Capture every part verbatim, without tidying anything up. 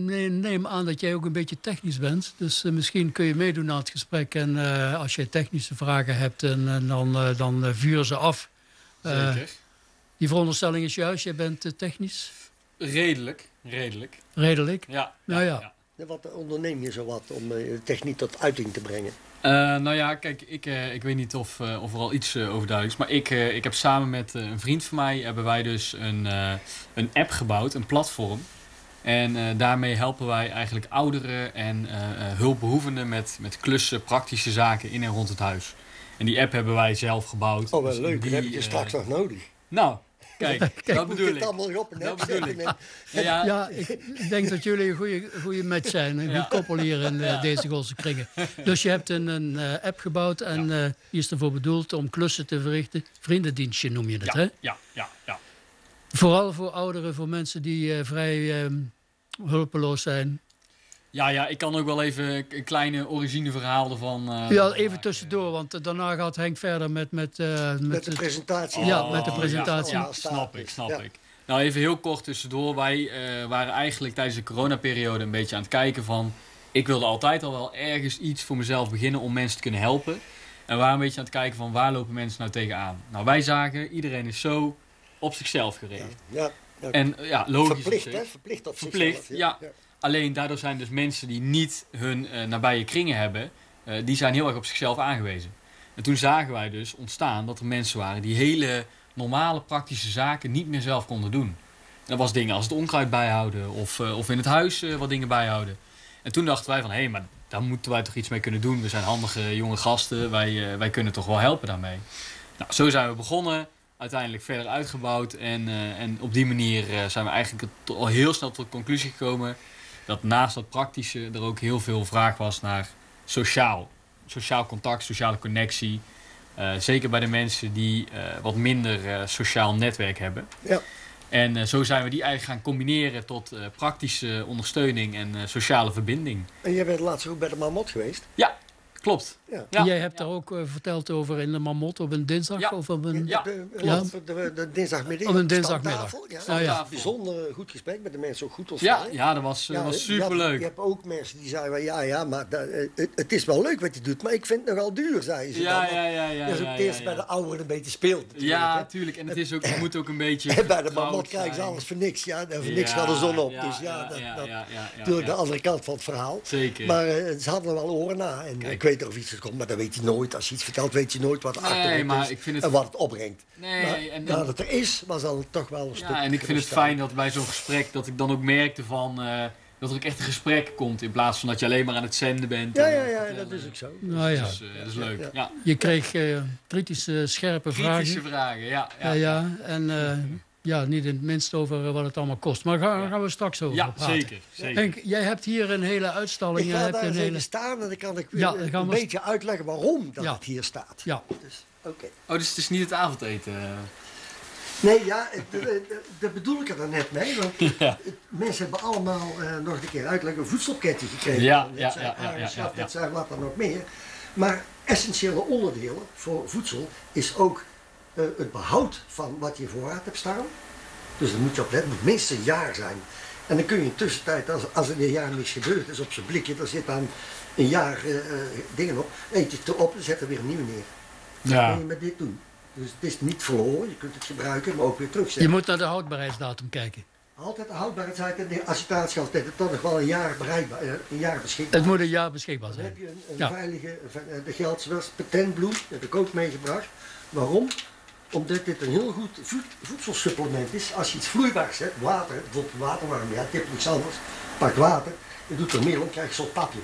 neem aan dat jij ook een beetje technisch bent. Dus uh, misschien kun je meedoen aan het gesprek. En uh, als je technische vragen hebt, en, en dan, uh, dan uh, vuur ze af. Uh, Zeker. Die veronderstelling is juist, jij bent uh, technisch? Redelijk, redelijk. Redelijk? Ja. Nou ja. ja. Ja, wat onderneem je zo wat om uh, techniek tot uiting te brengen? Uh, nou ja, kijk, ik, uh, ik weet niet of, uh, of er al iets uh, over duidelijk is. Maar ik, uh, ik heb samen met uh, een vriend van mij, hebben wij dus een, uh, een app gebouwd, een platform. En uh, daarmee helpen wij eigenlijk ouderen en uh, uh, hulpbehoevenden met, met klussen, praktische zaken in en rond het huis. En die app hebben wij zelf gebouwd. Oh, wel dus leuk. die, Dat heb je uh, straks nog nodig. Nou, kijk, Kijk, dat bedoel ik. allemaal op en Dat bedoel ik. en- Ja, ja, Ja, ik denk dat jullie een goede, goede match zijn. Een Ja. goed koppel hier in uh, Ja. deze Golse kringen. Dus je hebt een, een uh, app gebouwd en Ja. uh, die is ervoor bedoeld om klussen te verrichten. Vriendendienstje noem je het, ja, hè? ja, ja, ja. Vooral voor ouderen, voor mensen die uh, vrij uh, hulpeloos zijn. Ja, ja, ik kan ook wel even een kleine origineverhaal ervan... Uh, Ja, even tussendoor, want uh, daarna gaat Henk verder met... Met, uh, met, Met de het- presentatie. Ja, Oh, met de presentatie. Ja, Ja, snap ik, snap ja. ik. Nou, even heel kort tussendoor. Wij uh, waren eigenlijk tijdens de coronaperiode een beetje aan het kijken van... Ik wilde altijd al wel ergens iets voor mezelf beginnen om mensen te kunnen helpen. En we waren een beetje aan het kijken van waar lopen mensen nou tegenaan. Nou, wij zagen, iedereen is zo op zichzelf gericht. Ja, ja. En uh, ja, logisch op Verplicht, zich. hè? Verplicht op Verplicht, zichzelf. ja. Alleen daardoor zijn dus mensen die niet hun uh, nabije kringen hebben, uh, die zijn heel erg op zichzelf aangewezen. En toen zagen wij dus ontstaan dat er mensen waren die hele normale praktische zaken niet meer zelf konden doen. En dat was dingen als het onkruid bijhouden of, uh, of in het huis uh, wat dingen bijhouden. En toen dachten wij van, hé, hey, maar daar moeten wij toch iets mee kunnen doen. We zijn handige jonge gasten, wij, uh, wij kunnen toch wel helpen daarmee. Nou, zo zijn we begonnen. Uiteindelijk verder uitgebouwd. En, uh, en op die manier uh, zijn we eigenlijk al heel snel tot de conclusie gekomen dat naast dat praktische er ook heel veel vraag was naar sociaal. Sociaal contact, sociale connectie. Uh, zeker bij de mensen die uh, wat minder uh, sociaal netwerk hebben. Ja. En uh, zo zijn we die eigenlijk gaan combineren tot uh, praktische ondersteuning en uh, sociale verbinding. En jij bent laatst ook bij de Marmot geweest? Ja, klopt. Ja. Ja. Jij hebt daar ook uh, verteld over in de Marmot op een dinsdag? Ja. Of op een... Ja. De, Ja. de, de, de dinsdagmiddag. Op een op de dinsdagmiddag. standtafel, Ja. Ah, ja. Bijzonder goed gesprek met de mensen, ook goed Ja, ontvangen. ja, dat was, uh, Ja, was je hebt- superleuk. Je hebt ook mensen die zeiden, ja, ja, maar dat, eh, het, het is wel leuk wat je doet, maar ik vind het nogal duur, zeiden ze Ja, dan. ja, ja, ja. Dat is ook ja, het eerste ja, bij ja. de ouderen een beetje speelt natuurlijk. Ja, hè. tuurlijk. En het, is ook, het moet ook een beetje. En bij de vertrouwd Marmot krijgen ze zijn. alles voor niks, ja. En voor niks gaat de zon op. Dus ja, dat, ja, dat, ja, ja, ja, door ja. de andere kant van het verhaal. Zeker. Maar uh, ze hadden er wel oren na. En Kijk. ik weet er of iets komt, maar dat weet je nooit. Als je iets vertelt, weet je nooit wat er Nee, achtergrond maar is ik vind het- en wat het opbrengt. Nee, maar en- en- dat het er is, was dan toch wel een stuk. Ja, en ik vind het fijn dat bij zo'n gesprek dat ik dan ook merkte van uh, dat er ook echt een gesprek komt in plaats van dat je alleen maar aan het zenden bent. Ja, en ja, aan het ja, vertellen. dat is ook zo. Nou ja, Dus, uh, dat is leuk. Ja. Ja. je kreeg uh, kritische, scherpe Kritische vragen. vragen, ja. Ja, ja. En uh, ja, niet in het minst over uh, wat het allemaal kost. Maar daar gaan, Ja. gaan we straks over Ja, praten. zeker. zeker. Henk, jij hebt hier een hele uitstalling. Ik je ga hebt daar een eens hele... even staan en dan kan ik Ja, uh, dan gaan een we- beetje uitleggen waarom dat Ja. het hier staat. Ja. Dus, oké. Oh, dus het is niet het avondeten. Nee, ja, het- eh, eh, dat bedoel ik er dan net mee. Want Ja. het- mensen hebben allemaal, uh, nog een keer uitleggen, een voedselketting gekregen. Ja, Dat ja, zijn ja, ja, ja, aangeschaft, ja. dat zijn wat dan ook meer. Maar essentiële onderdelen voor voedsel is ook uh, het behoud van wat je voorraad hebt staan. Dus daar moet je op letten, het moet minstens een jaar zijn. En dan kun je in tussentijd, als, als er een jaar niks gebeurd is op zijn blikje, daar zit dan een jaar uh, uh, dingen op, eet je het erop en zet er weer een nieuwe neer. Dat Ja. kun je met dit doen. Dus het is niet verloren, je kunt het gebruiken, maar ook weer terugzetten. Je moet naar de houdbaarheidsdatum kijken. Altijd de houdbaarheid en de acetaatschap, dat het toch nog wel een jaar bereikbaar, eh, een jaar beschikbaar. Het moet een jaar beschikbaar Dan zijn. heb je een, een Ja. veilige, eh, de geldt zoals patentbloem, dat heb ik ook meegebracht. Waarom? Omdat dit een heel goed voed, voedselsupplement is. Als je iets vloeibaars zet, water, bijvoorbeeld waterwarm, ja, tip niks anders, pak water, je doet er meel, dan krijg je zo'n papje.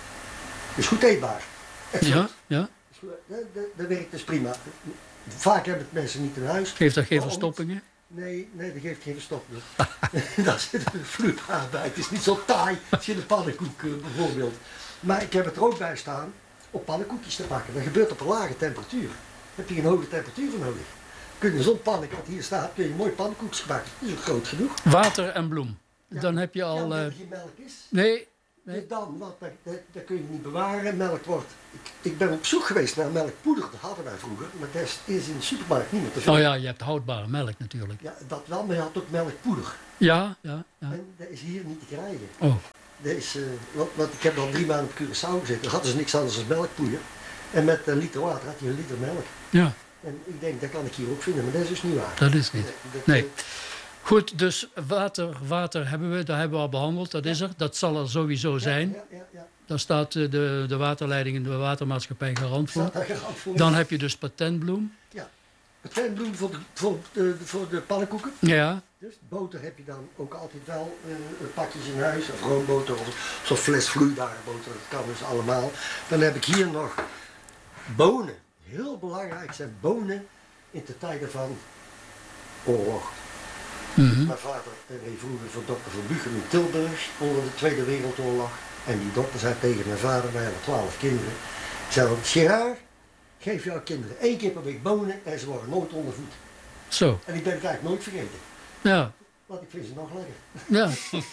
Dus goed eetbaar. Echt Ja, goed. ja. Dus goed, dat, dat, dat werkt dus prima. Vaak hebben het mensen niet in huis. Geeft dat geen Waarom niet? verstoppingen? Nee, nee, dat geeft geen verstopping. Daar zit een vloeibaar bij. Het is niet zo taai als je een pannenkoek uh, bijvoorbeeld. Maar ik heb het er ook bij staan om pannenkoekjes te bakken. Dat gebeurt op een lage temperatuur. Daar heb je geen hoge temperatuur voor nodig. Kun je zo'n pannenkoek wat hier staat, kun je mooi pannenkoekjes bakken. Dat is ook groot genoeg. Water en bloem. Ja. Dan heb je Ja, al... omdat uh, er geen melk is. nee, nee. Dus dan, wat, dat, dat, dat kun je niet bewaren. Melk wordt... Ik, ik ben op zoek geweest naar melkpoeder. Dat hadden wij vroeger. Maar dat is, is in de supermarkt niet meer te vinden. Oh ja, je hebt houdbare melk natuurlijk. Ja, dat wel, maar je had ook melkpoeder. Ja, ja, ja. En dat is hier niet te krijgen. Oh, Dat is, uh, want, want ik heb al drie maanden op Curaçao gezeten. Dan hadden ze niks anders dan melkpoeder. En met een liter water had je een liter melk. ja, En ik denk, dat kan ik hier ook vinden. Maar dat is dus niet waar. dat is niet. dat, Nee. uh, Goed, dus water, water hebben we, dat hebben we al behandeld, dat is er. Dat zal er sowieso zijn. Ja, ja, ja. Daar staat eh, de, de waterleiding en de watermaatschappij garant voor. Staat daar garant voor. Dan heb je dus patentbloem. Patentbloem voor de, voor, de, voor de pannenkoeken. Ja, Dus boter heb je dan ook altijd wel uh, pakjes in huis. Of roomboter of zo'n fles vloeibare boter. Dat kan dus allemaal. Dan heb ik hier nog bonen. Heel belangrijk zijn bonen in de tijden van oorlog. mhm. Mijn vader reed vroeger voor dokter Van Buchem in Tilburg onder de Tweede Wereldoorlog. En die dokter zei tegen mijn vader, wij hadden twaalf kinderen. Ik zei dan, Gerard, geef jouw kinderen één keer per week bonen en ze worden nooit ondervoed. Zo, En ik ben het eigenlijk nooit vergeten. ja, Want ik vind ze nog lekker. ja.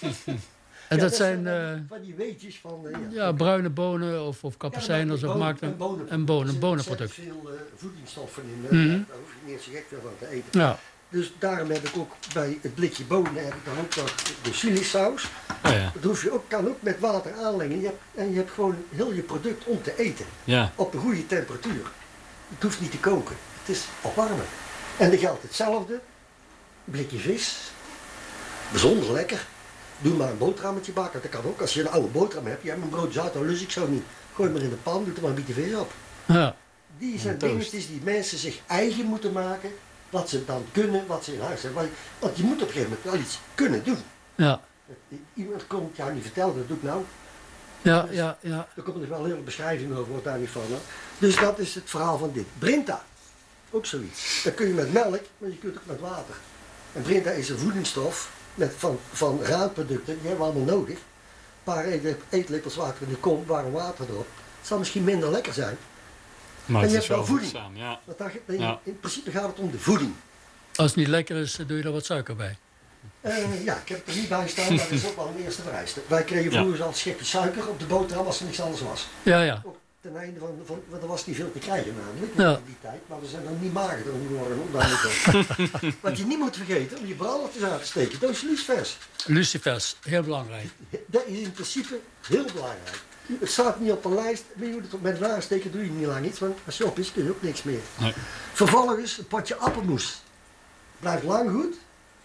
En Ja, dat zijn van, eh, van die weetjes van... uh, ja, ja, bruine bonen of, of Ja, kapucijners maar of bonen- maakt een, bonen- en bonen, een er bonenproduct. zitten veel uh, voedingsstoffen in. Uh, Mhm. Daar hoef je niet zo gek veel van te eten. Ja, Dus daarom heb ik ook bij het blikje bonen heb ik dan ook nog de chilisaus. Oh ja. Dat hoef je ook, kan ook met water aanlengen. Je hebt, en je hebt gewoon heel je product om te eten. Ja. Op een goede temperatuur. Het hoeft niet te koken. Het is opwarmen. En dan geldt hetzelfde. Een blikje vis. Bijzonder lekker. Doe maar een boterhammetje bakken. Dat kan ook. Als je een oude boterham hebt. Je hebt een brood zout, dan lust ik zo niet. Gooi maar in de pan. Doe er maar een beetje vis op. ja, Die zijn toast. dingetjes die mensen zich eigen moeten maken. Wat ze dan kunnen, wat ze in huis hebben. Want- Want je moet op een gegeven moment wel iets kunnen doen. ja, Iemand komt jou niet vertellen, dat doe ik nou. ja, ja, ja. Er komt er wel een hele beschrijving over, wordt daar niet van. Hè? Dus dat is het verhaal van dit. Brinta, ook zoiets. Dat kun je met melk, maar je kunt ook met water. En Brinta is een voedingsstof met, van, van raadproducten, die hebben we allemaal nodig. Een paar eetlep- eetlepels water in de kom, warm water erop. Het zal misschien minder lekker zijn. Maar En het je is hebt wel wel voeding. voedzaam, ja. Want daar, in, Ja. in principe gaat het om de voeding. Als het niet lekker is, doe je er wat suiker bij. Eh, ja, ik heb het er niet bij staan, maar dat is ook wel een eerste vereiste. Wij kregen Ja. vroeger al een schepje suiker op de boterham als er niks anders was. Ja, ja, Ook ten einde van, van want er was niet veel te krijgen namelijk Ja. in die tijd, maar we zijn dan niet magerder geworden. Hoor, duidelijk. Wat je niet moet vergeten, om je brandertjes aan te steken, dat is lucifers. lucifers, heel belangrijk. Dat is in principe heel belangrijk. Het staat niet op een lijst, maar je moet het met een aansteken doe je niet lang iets, want als je op is kun je ook niks meer. Nee. Vervolgens een potje appelmoes. Blijft lang goed.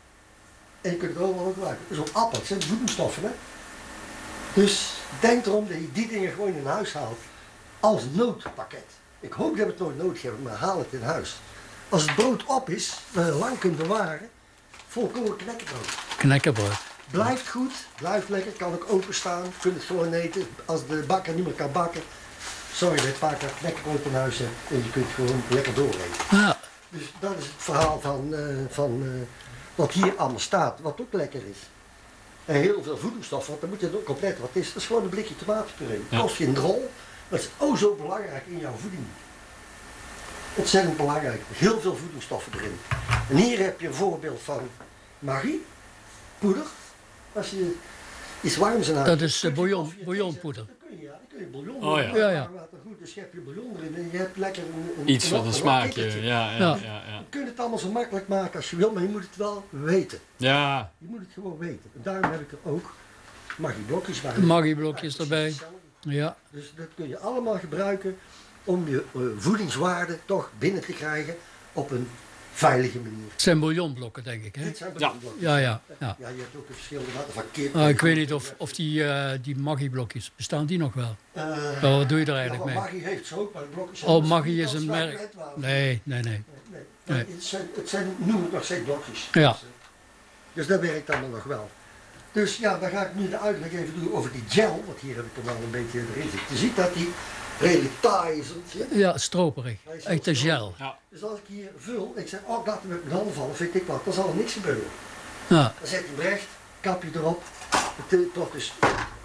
En je kunt het overal ook gebruiken. Zo'n appel, het zijn voedingsstoffen hè. Dus denk erom dat je die dingen gewoon in huis haalt. Als noodpakket. Ik hoop dat we het nooit nodig hebben, maar haal het in huis. Als het brood op is, dat je lang kunt bewaren, volkomen knekkenbrood. Knekkenbrood. Blijft goed, blijft lekker, kan ook openstaan, je kunt het gewoon eten. Als de bakker niet meer kan bakken, zorg dat je een paar keer knekkenbrood in huis hebt en je kunt gewoon lekker dooreten. Ja, Dus dat is het verhaal van, eh, van eh, wat hier allemaal staat, wat ook lekker is. En heel veel voedingsstoffen, want dan moet je het ook op letten. Wat het is, dat is gewoon een blikje tomatenpuree. Ja. Kost je een drol, dat is oh zo belangrijk in jouw voeding. Ontzettend belangrijk, heel veel voedingsstoffen erin. En hier heb je een voorbeeld van Marie, poeder. Als je iets warms in huis Dat hebt, is, kun je eh, bouillon- koffie en bouillonpoeder. thee zetten, Dan kun je, ja, dan kun je bouillon Oh, doen, ja. warm Ja, ja. water goed, dan schep je bouillon erin en je hebt lekker een, een Iets van een een smaakje. kikkertje. Ja, ja, Ja. ja. Ja. Je kunt het allemaal zo makkelijk maken als je wil, maar je moet het wel weten. Ja. Je moet het gewoon weten. En daarom heb ik er ook Maggi-blokjes bij. Maggi-blokjes Ja, erbij. precies hetzelfde. Ja, Dus dat kun je allemaal gebruiken om je uh, voedingswaarde toch binnen te krijgen op een veilige manier. het zijn bouillonblokken, denk ik. Hè? Dit zijn Ja. bouillonblokjes. Ja, ja, ja. Ja, je hebt ook de verschillende water van kip. Ah, ik weet niet of, of die, eh, die Maggi-blokjes, bestaan die nog wel? Uh, Oh, wat doe je er ja, eigenlijk maar mee? Maggi heeft ze ook, maar de blokjes zijn Oh, dus Maggi niet is als een zwart merk. wetwater. Nee, nee, nee. Nee, Nee. Het, zijn, het zijn, noem het nog steeds blokjes. Ja. Dus, uh, dus dat werkt allemaal nog wel. Dus ja, dan ga ik nu de uitleg even doen over die gel, want hier heb ik er wel een beetje erin zitten. Je ziet dat die redelijk taai is. want, ja. Ja, stroperig. Echt een gel. Ja. Dus als ik hier vul, ik zeg, oh, ik laat hem met mijn handen vallen, vind ik wat, dan zal er niks gebeuren. Ja, Dan zet je hem recht, kap je erop, het, uh, toch dus,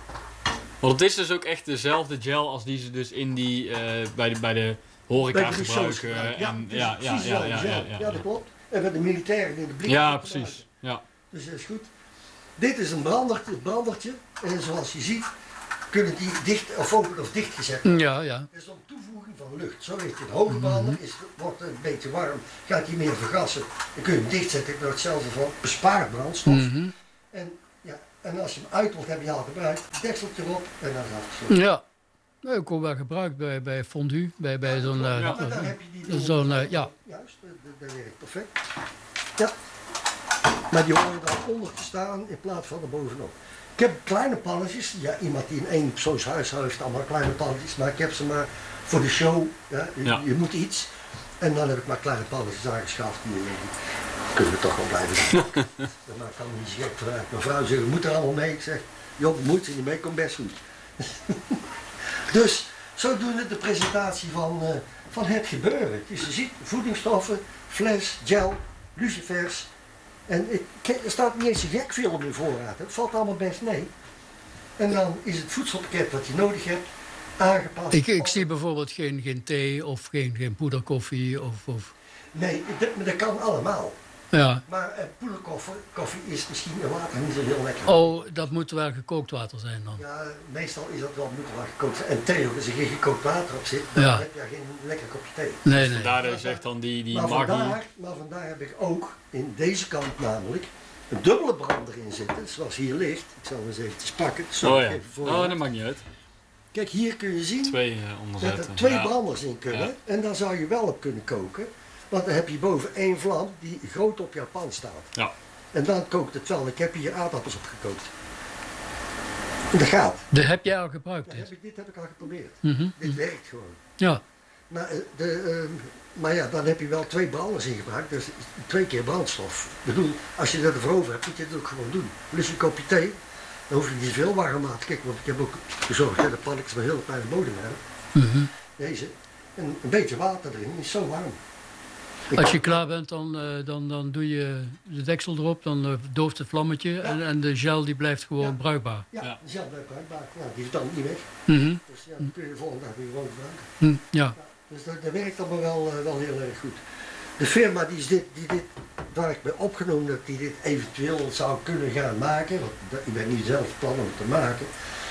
Want het is dus ook echt dezelfde gel als die ze dus in die, eh, bij, de, bij de horeca bij de shows gebruiken. gebruikt. En, dus ja, ja, precies ja, ja, dezelfde ja, gel. ja, Ja, dat klopt. En met de militairen in de blik. Ja, precies. Ja. Dus dat is goed. Dit is een brandertje, brandertje. En zoals je ziet, kunnen die dicht of open of dicht gezet worden. Ja, ja. Dat is om toevoeging van lucht. Zo heeft je een hoge brander, is, wordt het een beetje warm, gaat hij meer vergassen. Dan kun je hem dichtzetten door hetzelfde van bespaard brandstof. Mm-hmm. En, ja, en als je hem uit wilt, heb je al gebruikt, dekseltje erop en dan is het afgesloten. Ja. Nou, ik ook wel gebruikt bij, bij fondue, bij, bij zo'n... Uh, Ja, maar dan heb je die zo'n uh, ja. Juist, dat, dat werkt perfect. Ja. Maar die horen dan onder te staan in plaats van er bovenop. Ik heb kleine pannetjes. Ja, iemand die in één persoonshuis heeft allemaal kleine pannetjes. Maar ik heb ze maar voor de show. Ja, je, Ja. je moet iets. En dan heb ik maar kleine pannetjes aangeschaft. Die, die kunnen we toch wel blijven doen. Dat maakt allemaal niet zo gek vooruit. Mijn vrouw zegt, moet er allemaal mee. Ik zeg, joh, moet ze niet mee, komt best goed. Dus, zodoende de presentatie van, uh, van het gebeuren. Dus je ziet voedingsstoffen, fles, gel, lucifers. En het, er staat niet eens zo gek veel op in voorraad. Het valt allemaal best mee. En dan is het voedselpakket wat je nodig hebt aangepast. Ik, ik zie bijvoorbeeld geen, geen thee of geen, geen poederkoffie of... of Nee, dat, dat kan allemaal. ja. Maar eh, poederkoffie koffie is misschien in water niet zo heel lekker. Oh, dat moet wel gekookt water zijn dan. Ja, meestal is dat wel moet er wel gekookt zijn. En thee, als er geen gekookt water op zit, dan Ja. heb je geen lekker kopje thee. Nee, nee. Daar is echt dan die, die Maar maggi. vandaar, maar vandaar heb ik ook in deze kant namelijk een dubbele brander in zitten, zoals hier ligt. Ik zal hem eens even pakken. Zo Oh ja. even voor Oh, je. dat maakt niet uit. Kijk, hier kun je zien Twee uh, dat onderzetten. er twee Ja. branders in kunnen. Ja. En daar zou je wel op kunnen koken. Want dan heb je boven één vlam die groot op je pan staat. Ja. En dan kookt het wel. Ik heb hier aardappels op gekookt. En dat gaat. Dat heb jij al gebruikt, Ja, dit? heb ik, dit heb ik al geprobeerd. Mhm. Dit werkt gewoon. Ja. Maar, eh, de, ehm, maar ja, dan heb je wel twee branders in gebruikt, dus twee keer brandstof. Ik bedoel, als je dat ervoor over hebt, moet je het ook gewoon doen. Lust je een kopje thee, dan hoef je niet zoveel warm aan te kijken, want ik heb ook gezorgd dat de pannetjes maar heel kleine bodem hebben. Mhm. Deze. En een beetje water erin, is zo warm. Ik Als je klaar bent, dan, uh, dan, dan doe je de deksel erop, dan uh, dooft het vlammetje Ja. en, en de gel die blijft gewoon Ja. bruikbaar. Ja, Ja. die zelf blijft bruikbaar. Ja, die is dan niet weg. Mhm. Dus ja, dan kun je de volgende dag weer gewoon gebruiken. Hm, ja. Dus dat, dat werkt allemaal wel, uh, wel heel erg goed. De firma die, is dit, die dit, waar ik ben opgenomen dat die dit eventueel zou kunnen gaan maken, want dat, ik ben nu zelf plan om het te maken,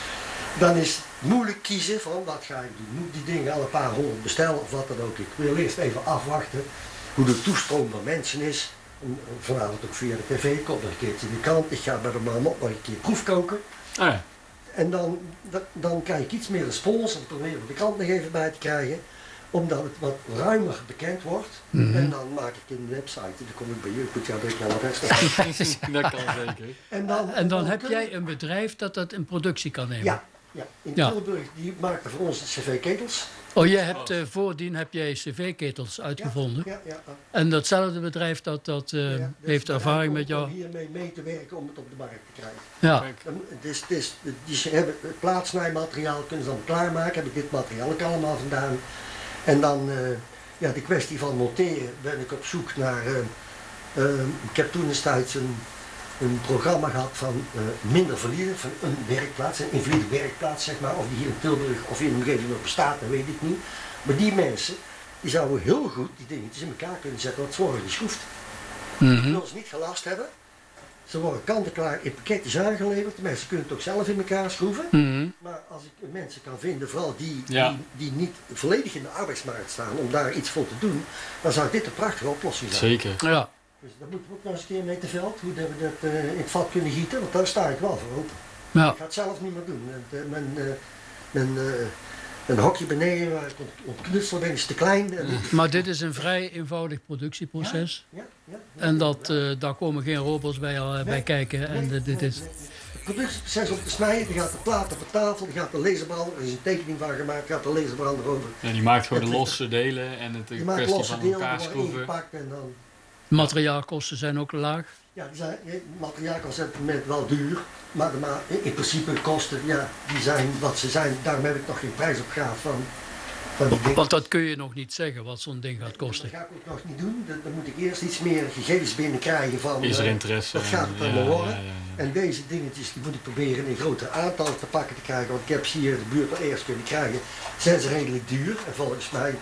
dan is het moeilijk kiezen van wat ga ik doen. Moet die dingen al een paar honderd bestellen of wat dan ook. Ik wil eerst even afwachten hoe de toestroom van mensen is. En vanavond ook via de tv, komt nog een keertje in de krant. Ik ga bij de man op nog een keer proefkoken. Oh ja. En dan, dan, dan krijg ik iets meer respons en probeer ik de krant nog even bij te krijgen. Omdat het wat ruimer bekend wordt. Mhm. En dan maak ik een website. En dan kom ik bij je, moet jou direct naar de rest. Dat kan zeker. En dan, En dan heb kun- jij een bedrijf dat dat in productie kan nemen? Ja, ja. In Ja. Tilburg, die maakte voor ons cv-ketels. Oh, jij hebt uh, voordien heb jij cv-ketels uitgevonden. Ja, ja, ja. En datzelfde bedrijf dat, dat uh, Ja, dus heeft daar ervaring om- met jou. Om hiermee mee te werken om het op de markt te krijgen. Ja. Kijk. Dan- Het is, het is, die ze hebben het plaatsnijmateriaal kunnen ze dan klaarmaken. Heb ik dit materiaal ook allemaal vandaan. En dan uh, ja, de kwestie van monteren ben ik op zoek naar. Uh, uh, ik heb toen destijds een, een programma gehad van uh, minder verliezen, van een werkplaats, een invalide werkplaats zeg maar. Of die hier in Tilburg of in de omgeving nog bestaat, dat weet ik niet. Maar die mensen die zouden heel goed die dingetjes in elkaar kunnen zetten, want ze worden geschroefd. Mhm. Wil ze niet gelast hebben. Ze worden kant-en-klaar in pakketjes aangeleverd. De mensen kunnen het ook zelf in elkaar schroeven. Mhm. Maar als ik mensen kan vinden, vooral die, Ja. die, die niet volledig in de arbeidsmarkt staan, om daar iets voor te doen, dan zou dit een prachtige oplossing zijn. Zeker. Ja. Dus daar moeten we ook nog eens een keer mee te veld, hoe dat we dat uh, in het vat kunnen gieten, want daar sta ik wel voor open. Ja. Ik ga het zelf niet meer doen. Mijn, mijn, uh, mijn, uh, mijn hokje beneden waar ik op, op knutselen ben is te klein. En, Maar dit is een vrij eenvoudig productieproces. ja, ja, ja, En dat, ja. uh, daar komen geen robots bij, uh, bij Nee, kijken. En Nee, uh, dit nee, is... nee. Het productieproces om te snijden, die gaat de plaat op de tafel, die gaat de laserbrander, er is een tekening van gemaakt, gaat de laserbrander over. Ja, die maakt gewoon de Het- losse delen en het Je een maakt kwestie losse van delen, elkaar die worden schroeven. ingepakt en dan... Materiaalkosten zijn ook laag. Ja, die zijn, het materiaal kan op het moment wel duur, maar, de ma in principe de kosten, ja, die zijn wat ze zijn. Daarom heb ik nog geen prijsopgave van, van die dingen. Want dat kun je nog niet zeggen wat zo'n ding gaat Dat kosten. ga ik ook nog niet doen. Dan, dan moet ik eerst iets meer gegevens binnenkrijgen van... Is er eh, interesse? Wat gaat het Ja, allemaal ja, worden? ja, ja, ja. En deze dingetjes die moet ik proberen in grotere aantallen te pakken te krijgen. Want ik heb ze hier in de buurt al eerst kunnen krijgen. Zijn ze redelijk duur. En volgens mij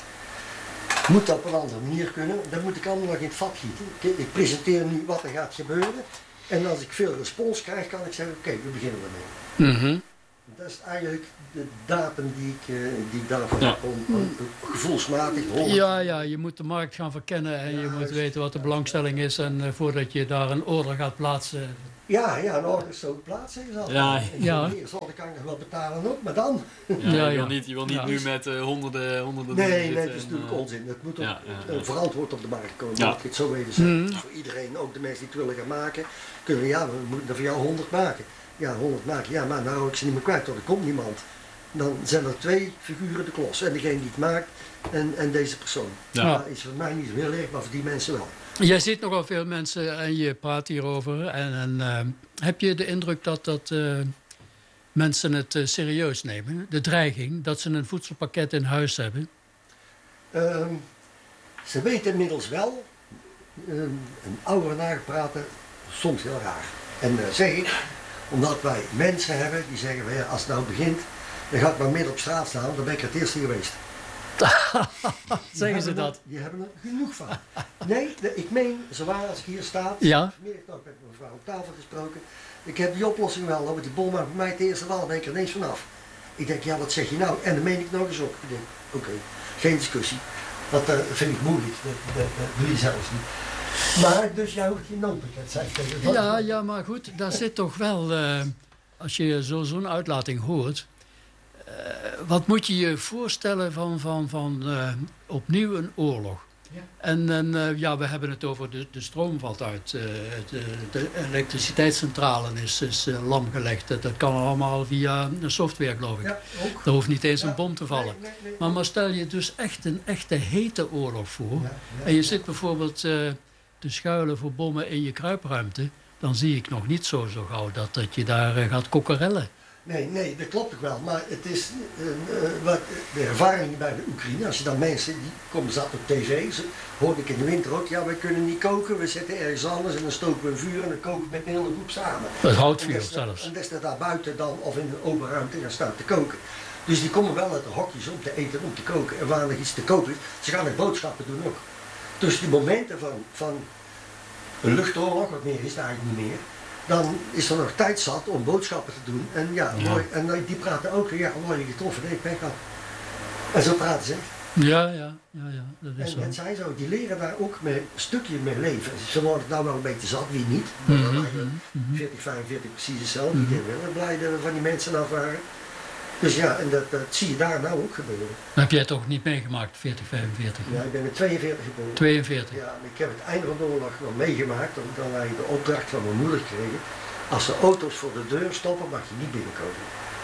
moet dat op een andere manier kunnen. Dan moet ik allemaal nog in het vat gieten. Ik, ik presenteer nu wat er gaat gebeuren. En als ik veel respons krijg, kan ik zeggen, oké, we beginnen ermee. Mhm. Da- dat is eigenlijk de datum die ik, uh, die ik daarvoor Ja. heb, om, om, gevoelsmatig. honderd. Ja, ja, je moet de markt gaan verkennen en je Ja, moet juist. weten wat de belangstelling is. En uh, voordat je daar een order gaat plaatsen. Ja, ja, een order is zo plaatsen is al. Ja. En Ja. de eerste order kan ik nog wel betalen ook, maar dan? Ja, Ja, je, ja. wil niet, je wil niet Ja. nu met uh, honderden, honderden Nee, dingen nee, zitten dat is en, natuurlijk uh, onzin. Dat moet ook ja, ja, uh, ja. verantwoord op de markt komen, Ja. moet ik het zo even zeggen. Mhm. Voor iedereen, ook de mensen die het willen gaan maken, kunnen we, ja, we moeten er voor jou honderd maken. Ja, honderd maken, ja, maar nou hou ik ze niet meer kwijt, want er komt niemand. Dan zijn er twee figuren de klos. En degene die het maakt en, en deze persoon. Ja. Ja. Is voor mij niet zo heel erg, maar voor die mensen wel. Jij ziet nogal veel mensen en je praat hierover. En, en uh, heb je de indruk dat, dat uh, mensen het uh, serieus nemen? De dreiging dat ze een voedselpakket in huis hebben? Um, ze weten inmiddels wel, um, een oudere nagepraten, soms heel raar. En uh, zeg ik, omdat wij mensen hebben die zeggen, well, ja, als het nou begint, dan ga ik maar midden op straat staan, dan ben ik er het eerste geweest. Zeggen ze hebben dat? Er, die hebben er genoeg van. Nee, de, ik meen, zowaar als ik hier sta, Ja. vanmiddag nog met mevrouw op tafel gesproken, ik heb die oplossing wel, want die bol maakt bij mij het eerste wel, dan ben ik er ineens vanaf. Ik denk, ja, wat zeg je nou? En dan meen ik nog eens op. Ik denk, oké, okay, geen discussie. Dat uh, vind ik moeilijk, dat, dat, dat doe je zelfs niet. Maar, dus jij hoeft geen noodpakket, zei ik tegen het Ja, ja, maar goed, daar zit toch wel, uh, als je zo, zo'n uitlating hoort, uh, wat moet je je voorstellen van, van, van uh, opnieuw een oorlog? Ja. En, en uh, ja, we hebben het over de, de stroom valt uit, uh, de, de elektriciteitscentrale is, is uh, lam gelegd. Dat kan allemaal via een software, geloof ik. Ja, ook. Er hoeft niet eens Ja, een bom te vallen. Nee, nee, nee. Maar, maar stel je dus echt een echte hete oorlog voor. Ja, ja, En je ja. zit bijvoorbeeld uh, te schuilen voor bommen in je kruipruimte. Dan zie ik nog niet zo zo gauw dat, dat je daar uh, gaat kokkerellen. Nee, nee, dat klopt ook wel. Maar het is uh, uh, wat, de ervaring bij de Oekraïne. Als je dan mensen, die komen zat op tv, ze, hoorde ik in de winter ook, ja wij kunnen niet koken, we zetten ergens anders en dan stoken we een vuur en dan koken we met een hele groep samen. Het houtvuur En des- zelfs. En des dat daar buiten dan of in de open ruimte gaan staan te koken. Dus die komen wel uit de hokjes om te eten, om te koken. En waar nog iets te koken is, ze gaan ook boodschappen doen ook. Dus die momenten van, van een luchtoorlog, wat meer is het eigenlijk niet meer. Dan is er nog tijd zat om boodschappen te doen. En ja, Ja. mooi. En die praten ook, ja, mooi getroffen, nee, ik ben gehad. En zo praten ze. Ja, ja, ja, ja, dat is En zo. het zijn zo, die leren daar ook mee, een stukje mee leven. Ze worden het nou wel een beetje zat, wie niet. Mhm, Maar mhm, mhm. veertig, vijfenveertig precies hetzelfde. Iedereen wil blij dat we van die mensen af waren. Dus ja, en dat, dat zie je daar nou ook gebeuren. Dat heb jij toch niet meegemaakt, veertig, vijfenveertig? Ja, ik ben met tweeënveertig geboren. tweeënveertig. Ja, en ik heb het einde van de oorlog wel meegemaakt, omdat wij de opdracht van mijn moeder kregen. Als de auto's voor de deur stoppen, mag je niet binnenkomen.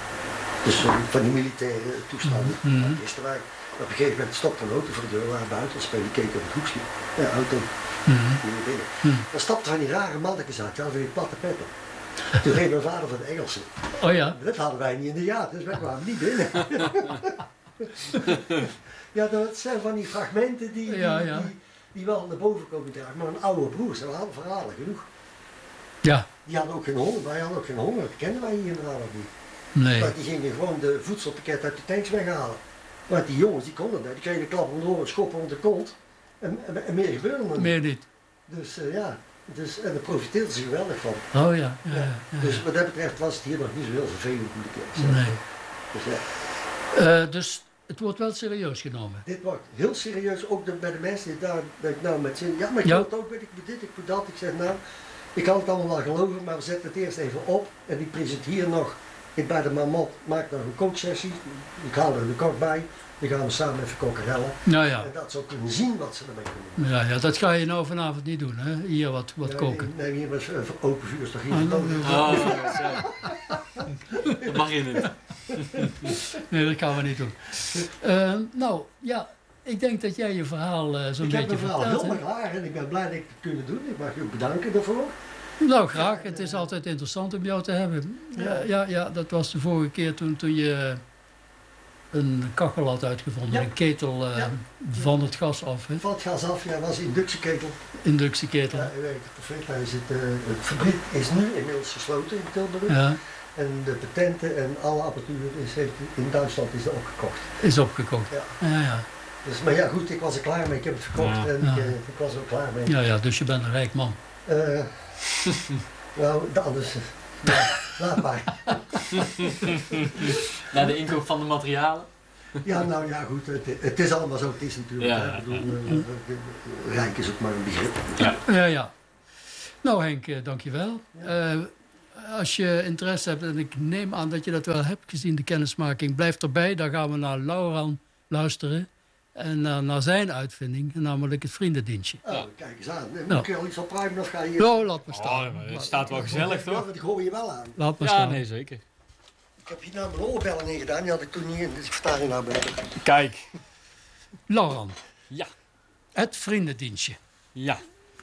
Dus van, van die militaire toestanden. Mhm. Dat wisten wij. Op een gegeven moment stopte een auto voor de deur, we waren buiten, spelen, die keken op het hoekje. Ja, auto, Mhm. niet meer binnen. Mhm. Dan stapten van die rare mannetjes uit, die hadden weer platte petten. Toen reed mijn vader van de Engelsen. Oh ja? Dat hadden wij niet in de jaart, dus wij kwamen niet binnen. Ja, dat zijn van die fragmenten die, die, Ja, ja. die, die wel naar boven komen dragen. Maar een oude broer, ze hadden verhalen genoeg. Ja, Die hadden ook geen honger, wij hadden ook geen honger, dat kennen wij hier inderdaad ook niet. nee. Maar die gingen gewoon de voedselpakket uit de tanks weghalen. Maar die jongens die konden dat, die kregen een klap om de oren, schoppen om de kont. En, en, en meer gebeurde er niet. Meer niet. Dus uh, ja, dus, en daar profiteerden ze geweldig van. Oh ja, ja, ja. ja. Dus wat dat betreft was het hier nog niet zo heel vervelend moet ik zeggen. Nee. Dus, ja. Uh, dus het wordt wel serieus genomen. Dit wordt heel serieus, ook de, bij de mensen die daar ben ik nou met zin. Ja, maar ik Ja. wil het ook, weet ik moet dit, ik moet dat. Ik zeg nou, ik kan het allemaal wel geloven, maar we zetten het eerst even op. En die presenteert hier nog, ik bij de Marmot maak nog een kooksessie. Ik haal er de kok bij, dan gaan we samen even kokkerellen. Nou ja. En dat ze ook kunnen zien wat ze ermee kunnen doen. Ja, ja, dat ga je nou vanavond niet doen, hè? Hier wat, wat Ja, koken. Nee, hier was uh, open vuur, is toch hier Ah, verboden? nou, Oh, ja, zo. Dat mag je niet. Nee, dat gaan we niet doen. Uh, nou, ja, ik denk dat jij je verhaal uh, zo'n Ik beetje heb mijn verhaal verteld helemaal hebt. klaar en ik ben blij dat ik het kunnen doen. Ik mag je ook bedanken daarvoor. Nou, graag. Het is altijd interessant om jou te hebben. Ja, ja, ja dat was de vorige keer toen, toen je een kachel had uitgevonden. Ja. Een ketel uh, Ja. van het gas af. Hè? Van het gas af, ja, was een inductieketel. Inductieketel. Ja, u weet het perfect. Hij zit, uh, de fabriek is nu inmiddels gesloten in Tilburg. Ja, En de patenten en alle apparatuur is, heeft, in Duitsland is er opgekocht. is opgekocht. Ja. Ja, ja. Dus, maar ja, goed, ik was er klaar mee. Ik heb het verkocht Ja. en Ja. ik, uh, ik was er ook klaar mee. Ja, ja, dus je bent een rijk man. Uh, nou, de anders. Laat maar. Naar de inkoop van de materialen. Ja, nou ja, goed. Het, het is allemaal zo. Het is natuurlijk. Ja, hè. Ik bedoel, uh, uh, rijk is ook maar een begrip. Ja. Ja, ja. Nou Henk, eh, dankjewel. Uh, als je interesse hebt, en ik neem aan dat je dat wel hebt gezien, de kennismaking, blijf erbij. Dan gaan we naar Laurent luisteren. En uh, naar zijn uitvinding, namelijk het vriendendienstje. Oh, kijk eens aan. Moet Nou. ik al iets opruimen of ga je... Nou, laat maar staan. Oh, maar het staat wel gezellig, Ja, toch? want ik hoor je wel aan. Laat maar Ja, staan. nee, zeker. Ik heb hier nou mijn oorbellen in gedaan. Die had ik toen niet in. Dus ik sta hier nou beter. Kijk. Laurent, Ja. het vriendendienstje. Ja.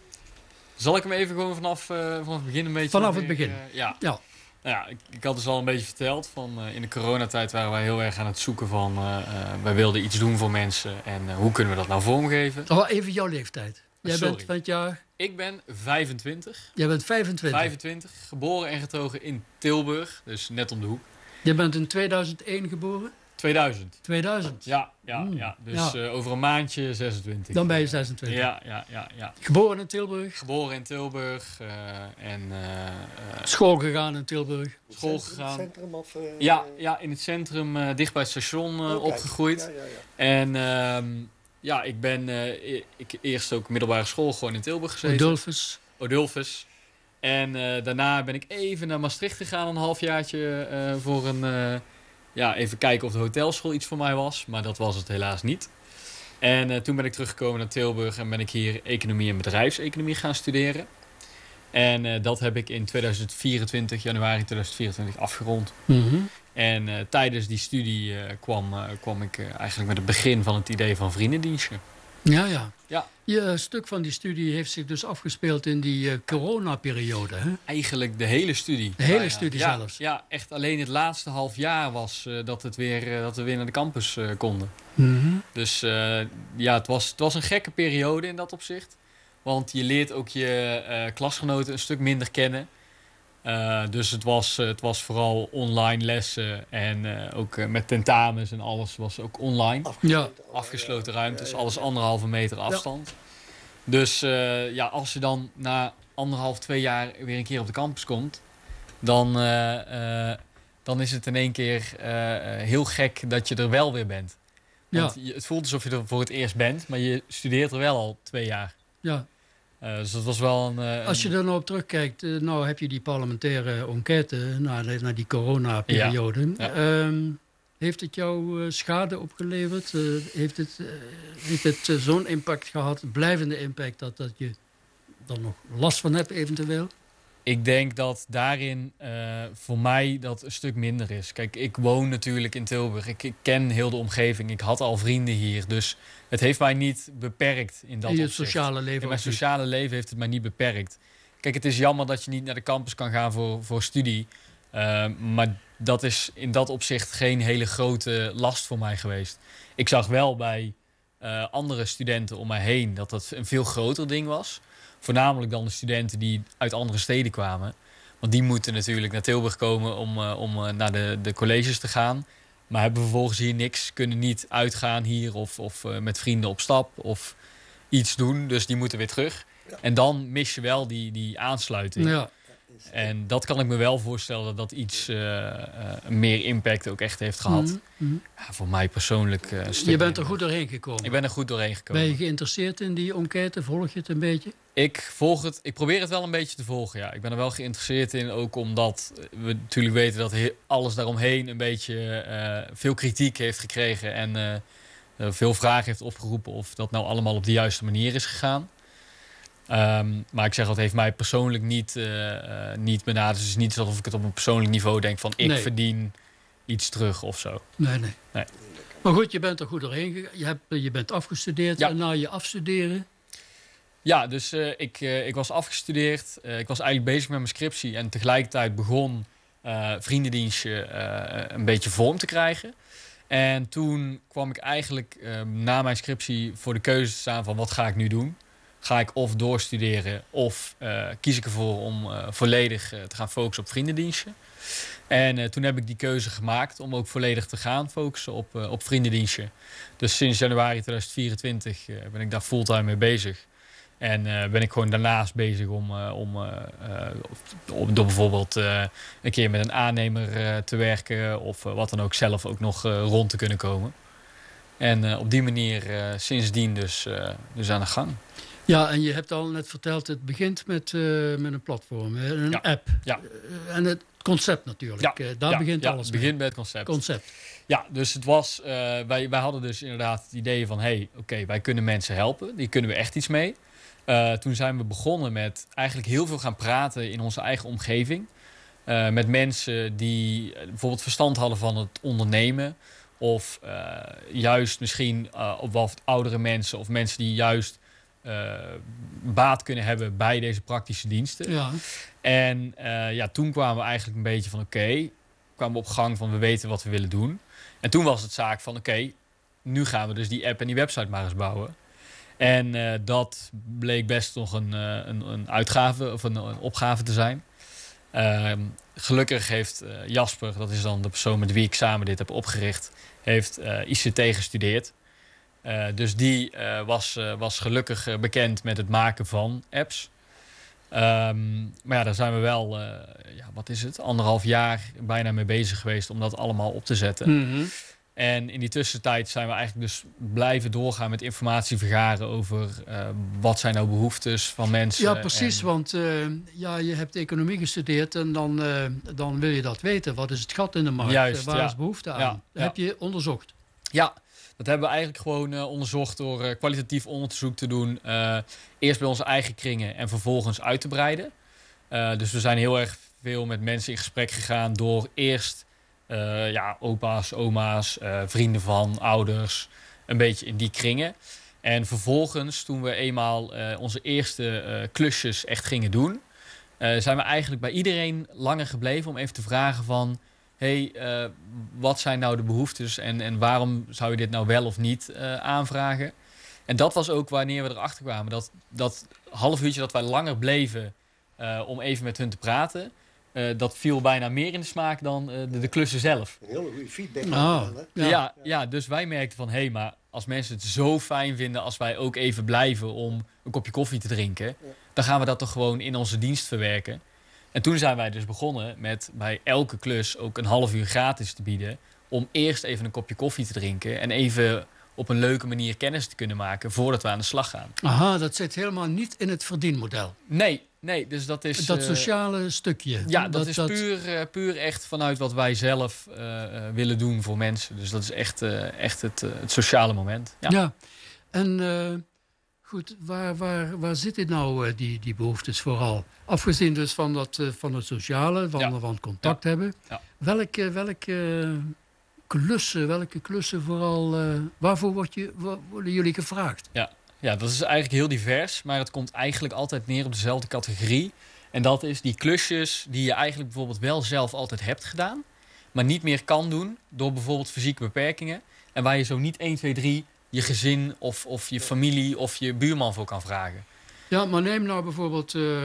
Zal ik hem even gewoon vanaf, uh, vanaf het begin een beetje... Vanaf het weer, begin. Uh, ja. Ja. Nou ja, ik, ik had dus al een beetje verteld van uh, in de coronatijd waren wij heel erg aan het zoeken van uh, uh, wij wilden iets doen voor mensen en uh, hoe kunnen we dat nou vormgeven? Oh, even jouw leeftijd. Jij Sorry. bent van het jaar... Ik ben vijfentwintig. Jij bent vijfentwintig. vijfentwintig, geboren en getogen in Tilburg, dus net om de hoek. Je bent in tweeduizend één geboren? tweeduizend. tweeduizend. Ja, ja, Hmm. ja. Dus Ja. Uh, over een maandje zesentwintig. Dan ben je zesentwintig. Ja, ja, ja, ja. Geboren in Tilburg. Geboren in Tilburg uh, en uh, uh, School gegaan in Tilburg. school Centrum, gegaan. Centrum of... Uh, Ja, ja, in het centrum, uh, dicht bij het station uh, oh, kijk. opgegroeid. Ja, ja, ja. En uh, ja, ik ben uh, ik, eerst ook middelbare school gewoon in Tilburg gezeten. Odulfus. Odulfus. En uh, daarna ben ik even naar Maastricht gegaan, een halfjaartje uh, voor een... Uh, ja, even kijken of de hotelschool iets voor mij was. Maar dat was het helaas niet. En uh, toen ben ik teruggekomen naar Tilburg en ben ik hier economie en bedrijfseconomie gaan studeren. En uh, dat heb ik in tweeduizend vierentwintig, januari tweeduizend vierentwintig, afgerond. Mm-hmm. En uh, tijdens die studie uh, kwam, uh, kwam ik uh, eigenlijk met het begin van het idee van vriendendienstje. Ja, ja. Ja. Je stuk van die studie heeft zich dus afgespeeld in die uh, coronaperiode, hè? Eigenlijk de hele studie. De hele Ja, studie ja, zelfs. Ja, echt alleen het laatste half jaar was uh, dat, het weer, uh, dat we weer naar de campus uh, konden. Mm-hmm. Dus uh, ja, het was, het was een gekke periode in dat opzicht. Want je leert ook je uh, klasgenoten een stuk minder kennen. Uh, dus het was, uh, het was vooral online lessen en uh, ook uh, met tentamens en alles was ook online. Ja. Afgesloten ruimtes, alles anderhalve meter afstand. Dus uh, ja, als je dan na anderhalf, twee jaar weer een keer op de campus komt, dan, uh, uh, dan is het in één keer uh, heel gek dat je er wel weer bent. Want Ja. je, het voelt alsof je er voor het eerst bent, maar je studeert er wel al twee jaar. Ja. Uh, dus dat was wel een... Uh, Als je er nou op terugkijkt, uh, nou heb je die parlementaire enquête naar, naar die coronaperiode. Ja. Ja. Um, heeft het jou uh, schade opgeleverd? Uh, heeft het, uh, heeft het uh, zo'n impact gehad, blijvende impact, dat, dat je er nog last van hebt eventueel? Ik denk dat daarin uh, voor mij dat een stuk minder is. Kijk, ik woon natuurlijk in Tilburg. Ik, ik ken heel de omgeving. Ik had al vrienden hier. Dus het heeft mij niet beperkt in dat In je opzicht. sociale leven. In mijn ook niet. sociale leven heeft het mij niet beperkt. Kijk, het is jammer dat je niet naar de campus kan gaan voor, voor studie. Uh, maar dat is in dat opzicht geen hele grote last voor mij geweest. Ik zag wel bij uh, andere studenten om mij heen dat dat een veel groter ding was. Voornamelijk dan de studenten die uit andere steden kwamen. Want die moeten natuurlijk naar Tilburg komen om, uh, om uh, naar de, de colleges te gaan. Maar hebben vervolgens hier niks, kunnen niet uitgaan hier of, of uh, met vrienden op stap of iets doen. Dus die moeten weer terug. Ja. En dan mis je wel die, die aansluiting. Ja. En dat kan ik me wel voorstellen dat dat iets uh, uh, meer impact ook echt heeft gehad. Mm-hmm. Mm-hmm. Ja, voor mij persoonlijk uh, een stuk Je bent er minder. goed doorheen gekomen. Ik ben er goed doorheen gekomen. Ben je geïnteresseerd in die enquête? Volg je het een beetje? Ik volg het. Ik probeer het wel een beetje te volgen. Ja, ik ben er wel geïnteresseerd in, ook omdat we natuurlijk weten dat he- alles daaromheen een beetje uh, veel kritiek heeft gekregen en uh, veel vragen heeft opgeroepen of dat nou allemaal op de juiste manier is gegaan. Um, maar ik zeg, het heeft mij persoonlijk niet, uh, uh, niet benaderd. Dus het is niet alsof ik het op een persoonlijk niveau denk van ik Nee. verdien iets terug of zo. Nee, nee, Nee. Maar goed, je bent er goed doorheen gegaan. Je, hebt, je bent afgestudeerd. Ja. En na je afstuderen... Ja, dus uh, ik, uh, ik was afgestudeerd. Uh, ik was eigenlijk bezig met mijn scriptie. En tegelijkertijd begon uh, vriendendienstje uh, een beetje vorm te krijgen. En toen kwam ik eigenlijk uh, na mijn scriptie voor de keuze te staan van wat ga ik nu doen? Ga ik of doorstuderen of uh, kies ik ervoor om uh, volledig uh, te gaan focussen op vriendendienstje. En uh, toen heb ik die keuze gemaakt om ook volledig te gaan focussen op, uh, op vriendendienstje. Dus sinds januari tweeduizend vierentwintig uh, ben ik daar fulltime mee bezig. En uh, ben ik gewoon daarnaast bezig om, uh, om, uh, uh, om door bijvoorbeeld uh, een keer met een aannemer uh, te werken of uh, wat dan ook zelf ook nog uh, rond te kunnen komen. En uh, op die manier uh, sindsdien dus, uh, dus aan de gang. Ja, en je hebt al net verteld, het begint met, uh, met een platform, een ja. app. Ja. Uh, en het concept natuurlijk, ja. uh, daar ja. begint ja. alles het mee. begint bij het concept. concept. Ja, dus het was, uh, wij, wij hadden dus inderdaad het idee van, hé, hey, oké, okay, wij kunnen mensen helpen. Die kunnen we echt iets mee. Uh, toen zijn we begonnen met eigenlijk heel veel gaan praten in onze eigen omgeving. Uh, met mensen die bijvoorbeeld verstand hadden van het ondernemen. Of uh, juist misschien uh, op wat oudere mensen of mensen die juist uh, baat kunnen hebben bij deze praktische diensten. Ja. En uh, ja, toen kwamen we eigenlijk een beetje van oké, okay, kwamen we op gang van we weten wat we willen doen. En toen was het zaak van oké, okay, nu gaan we dus die app en die website maar eens bouwen. En uh, dat bleek best nog een, uh, een, een uitgave of een, een opgave te zijn. Uh, gelukkig heeft uh, Jasper, dat is dan de persoon met wie ik samen dit heb opgericht, heeft uh, I C T gestudeerd. Uh, dus die uh, was, uh, was gelukkig uh, bekend met het maken van apps. Um, maar ja, daar zijn we wel, uh, ja, wat is het, anderhalf jaar bijna mee bezig geweest om dat allemaal op te zetten. Mm-hmm. En in die tussentijd zijn we eigenlijk dus blijven doorgaan met informatie vergaren over uh, wat zijn nou behoeftes van mensen. Ja, precies, en... want uh, ja, je hebt economie gestudeerd en dan, uh, dan wil je dat weten. Wat is het gat in de markt? Juist, Waar ja. is behoefte aan? Ja, Dat ja. heb je onderzocht. Ja, dat hebben we eigenlijk gewoon uh, onderzocht door uh, kwalitatief onderzoek te doen. Uh, eerst bij onze eigen kringen en vervolgens uit te breiden. Uh, dus we zijn heel erg veel met mensen in gesprek gegaan door eerst uh, ja, opa's, oma's, uh, vrienden van, ouders, een beetje in die kringen. En vervolgens, toen we eenmaal uh, onze eerste uh, klusjes echt gingen doen, uh, zijn we eigenlijk bij iedereen langer gebleven om even te vragen van, hey, uh, wat zijn nou de behoeftes en, en waarom zou je dit nou wel of niet uh, aanvragen? En dat was ook wanneer we erachter kwamen. Dat, dat half uurtje dat wij langer bleven uh, om even met hun te praten, uh, dat viel bijna meer in de smaak dan uh, de, de klussen zelf. Een hele goede feedback. Oh, aan, hè? ja. Ja, ja, dus wij merkten van, hé, hey, maar als mensen het zo fijn vinden als wij ook even blijven om een kopje koffie te drinken, Ja. dan gaan we dat toch gewoon in onze dienst verwerken. En toen zijn wij dus begonnen met bij elke klus ook een half uur gratis te bieden, om eerst even een kopje koffie te drinken en even op een leuke manier kennis te kunnen maken voordat we aan de slag gaan. Aha, dat zit helemaal niet in het verdienmodel. Nee, nee, dus dat is... Dat uh, sociale stukje. Ja, dat, dat is dat... Puur, uh, puur echt vanuit wat wij zelf uh, uh, willen doen voor mensen. Dus dat is echt, uh, echt het, uh, het sociale moment. Ja, Ja. En uh, goed, waar, waar, waar zit dit nou, uh, die, die behoeftes vooral? Afgezien dus van, dat, uh, van het sociale, van, Ja. van contact Ja. hebben. Ja. Welke, welke uh, klussen, welke klussen vooral, uh, waarvoor word je, wo- worden jullie gevraagd? Ja, dat is eigenlijk heel divers, maar het komt eigenlijk altijd neer op dezelfde categorie. En dat is die klusjes die je eigenlijk bijvoorbeeld wel zelf altijd hebt gedaan, maar niet meer kan doen door bijvoorbeeld fysieke beperkingen. En waar je zo niet één, twee, drie je gezin of, of je familie of je buurman voor kan vragen. Ja, maar neem nou bijvoorbeeld, uh,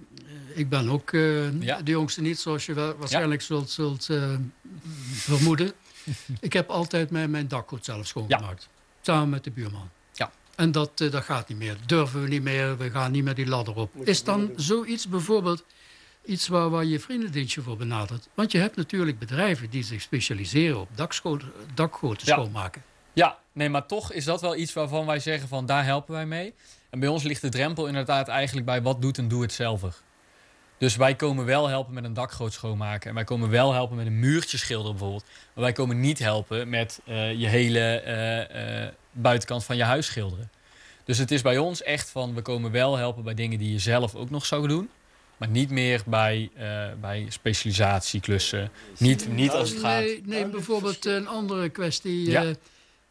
ik ben ook uh, Ja. de jongste niet, zoals je wel, waarschijnlijk zult, zult uh, vermoeden. Ik heb altijd mijn, mijn dakgoed zelf schoongemaakt. Samen met de buurman. Ja. En dat, uh, dat gaat niet meer. Durven we niet meer. We gaan niet met die ladder op. Moet je Is dan niet doen. zoiets bijvoorbeeld iets waar, waar je vriendendienstje voor benadert? Want je hebt natuurlijk bedrijven die zich specialiseren op dakscho- dakgoten Ja. schoonmaken. Ja, nee, maar toch is dat wel iets waarvan wij zeggen van daar helpen wij mee. En bij ons ligt de drempel inderdaad eigenlijk bij wat doet een doe-het-zelver. Dus wij komen wel helpen met een dakgoot schoonmaken. En wij komen wel helpen met een muurtje schilderen bijvoorbeeld. Maar wij komen niet helpen met uh, je hele uh, uh, buitenkant van je huis schilderen. Dus het is bij ons echt van, we komen wel helpen bij dingen die je zelf ook nog zou doen. Maar niet meer bij, uh, bij specialisatieklussen. Niet, niet als het gaat... Nee, neem bijvoorbeeld een andere kwestie. Ja. Uh,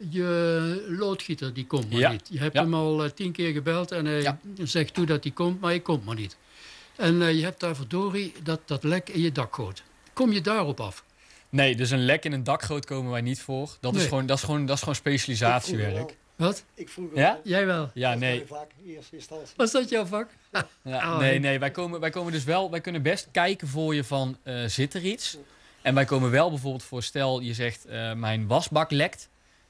je loodgieter, die komt maar Ja. niet. Je hebt Ja. hem al uh, tien keer gebeld en hij Ja. zegt toe dat hij komt, maar hij komt maar niet. En uh, je hebt daar verdorie dat, dat lek in je dakgoot. Kom je daarop af? Nee, dus een lek in een dakgoot komen wij niet voor. Dat, Nee. is, gewoon, dat, is, gewoon, dat is gewoon specialisatiewerk. Wat? Ik vroeg Ja? Jij wel? Ja, nee. Vaak in eerste instantie. Was dat jouw vak? Ja, Oh, nee, nee. nee, wij komen, wij komen dus wel, wij kunnen best kijken voor je van, uh, zit er iets? En wij komen wel bijvoorbeeld voor, stel je zegt, uh, mijn wasbak lekt.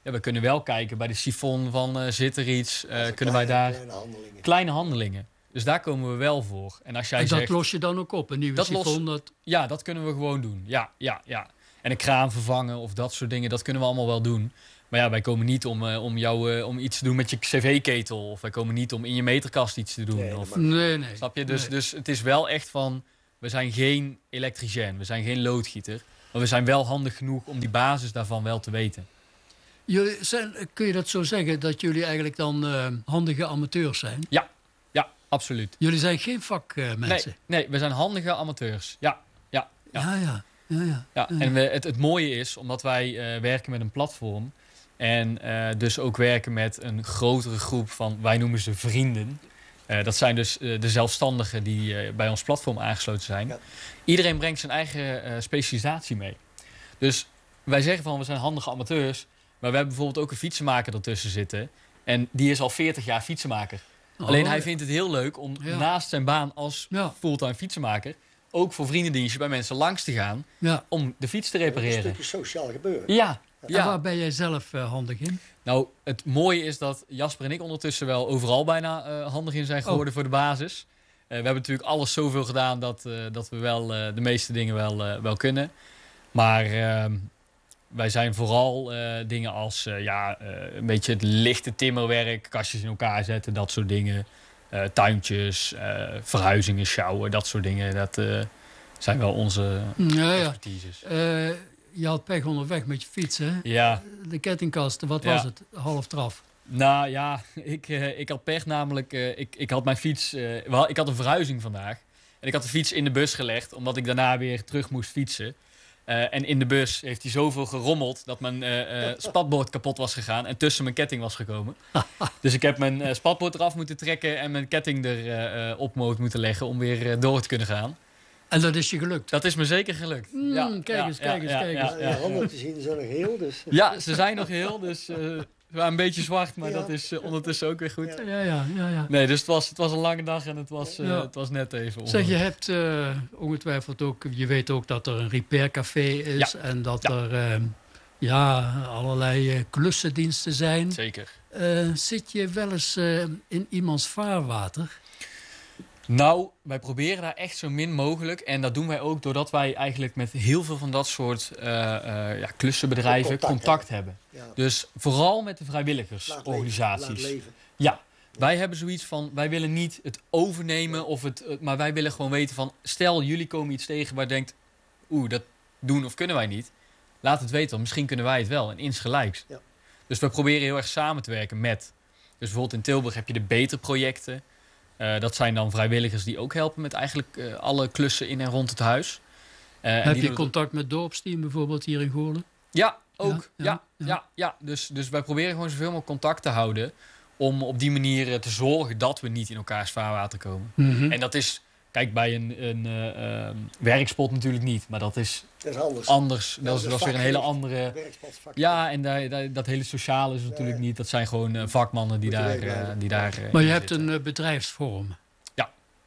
ja, we kunnen wel kijken bij de sifon van uh, zit er iets. Uh, kunnen kleine, wij daar... Kleine handelingen. Kleine handelingen. Dus daar komen we wel voor. En, als jij en dat zegt, los je dan ook op? Een nieuwe dat sifon? Los, dat... Ja, dat kunnen we gewoon doen. Ja, ja, ja. En een kraan vervangen of dat soort dingen, dat kunnen we allemaal wel doen. Maar ja, wij komen niet om, uh, om, jou, uh, om iets te doen met je cv-ketel. Of wij komen niet om in je meterkast iets te doen. Nee, of, nee, nee. Snap je? Dus, nee. dus het is wel echt van, we zijn geen elektricien, we zijn geen loodgieter. Maar we zijn wel handig genoeg om die basis daarvan wel te weten. Jullie zijn, kun je dat zo zeggen, dat jullie eigenlijk dan uh, handige amateurs zijn? Ja, ja, absoluut. Jullie zijn geen vakmensen? Nee, nee, we zijn handige amateurs. Ja, ja, ja. Ja, ja. ja, ja. ja. En we, het, het mooie is, omdat wij uh, werken met een platform... en uh, dus ook werken met een grotere groep van, wij noemen ze vrienden... Uh, dat zijn dus uh, de zelfstandigen die uh, bij ons platform aangesloten zijn. Ja. Iedereen brengt zijn eigen uh, specialisatie mee. Dus wij zeggen van, we zijn handige amateurs... maar we hebben bijvoorbeeld ook een fietsenmaker ertussen zitten... en die is al veertig jaar fietsenmaker. Oh, Alleen hij vindt het heel leuk om ja. naast zijn baan als ja. fulltime fietsenmaker... ook voor vriendendienstje bij mensen langs te gaan... Ja. om de fiets te repareren. Een stukje sociaal gebeuren. Ja. Ja. En waar ben jij zelf uh, handig in? Nou, het mooie is dat Jasper en ik ondertussen wel overal bijna uh, handig in zijn geworden oh. voor de basis. Uh, we hebben natuurlijk alles zoveel gedaan dat, uh, dat we wel uh, de meeste dingen wel, uh, wel kunnen. Maar uh, wij zijn vooral uh, dingen als uh, ja, uh, een beetje het lichte timmerwerk, kastjes in elkaar zetten, dat soort dingen. Uh, tuintjes, uh, verhuizingen, sjouwen, dat soort dingen. Dat uh, zijn wel onze ja, expertises. Ja. Uh, Je had pech onderweg met je fiets, hè? Ja. De kettingkasten, wat ja. was het? Half draf. Nou ja, ik, uh, ik had pech namelijk. Uh, ik, ik had mijn fiets... Uh, well, ik had een verhuizing vandaag. En ik had de fiets in de bus gelegd, omdat ik daarna weer terug moest fietsen. Uh, en in de bus heeft hij zoveel gerommeld dat mijn uh, uh, spatbord kapot was gegaan en tussen mijn ketting was gekomen. Dus ik heb mijn uh, spatbord eraf moeten trekken en mijn ketting erop uh, uh, moeten leggen om weer uh, door te kunnen gaan. En dat is je gelukt? Dat is me zeker gelukt. Mm, ja, kijk ja, eens, ja, kijk eens, ja, kijk eens. Ja, ja, ja. Je handen te zien zijn nog heel, dus... Ja, ze zijn nog heel, dus uh, ze waren een beetje zwart, maar ja. dat is uh, ondertussen ook weer goed. Ja, ja, ja. ja. Nee, dus het was, het was een lange dag en het was, uh, ja. het was net even onder. Zeg, je hebt uh, ongetwijfeld ook... Je weet ook dat er een repaircafé is... Ja. en dat ja. er uh, ja, allerlei uh, klussendiensten zijn. Zeker. Uh, zit je wel eens uh, in iemands vaarwater... Nou, wij proberen daar echt zo min mogelijk. En dat doen wij ook doordat wij eigenlijk met heel veel van dat soort uh, uh, ja, klussenbedrijven contact, contact hebben. hebben. Ja. Dus vooral met de vrijwilligersorganisaties. Laat leven. Laat leven. Ja, wij hebben zoiets van, wij willen niet het overnemen, of het, maar wij willen gewoon weten van, stel jullie komen iets tegen waar je denkt, oeh, dat doen of kunnen wij niet. Laat het weten, want misschien kunnen wij het wel en insgelijks. Ja. Dus we proberen heel erg samen te werken met. Dus bijvoorbeeld in Tilburg heb je de Beter projecten. Uh, dat zijn dan vrijwilligers die ook helpen met eigenlijk uh, alle klussen in en rond het huis. Uh, Heb je contact het... met dorpsteam bijvoorbeeld hier in Goorlen? Ja, ook. Ja, ja, ja, ja. ja, ja. Dus, dus wij proberen gewoon zoveel mogelijk contact te houden. Om op die manier uh, te zorgen dat we niet in elkaars vaarwater komen. Mm-hmm. En dat is, kijk, bij een, een uh, uh, werkspot natuurlijk niet. Maar dat is, dat is anders. anders. Ja, dat is, dat is weer een hele andere... Ja, en daar, daar, dat hele sociale is natuurlijk nee. niet. Dat zijn gewoon uh, vakmannen die daar, uh, die daar uh, Maar je hebt zitten. een uh, bedrijfsvorm. Ja.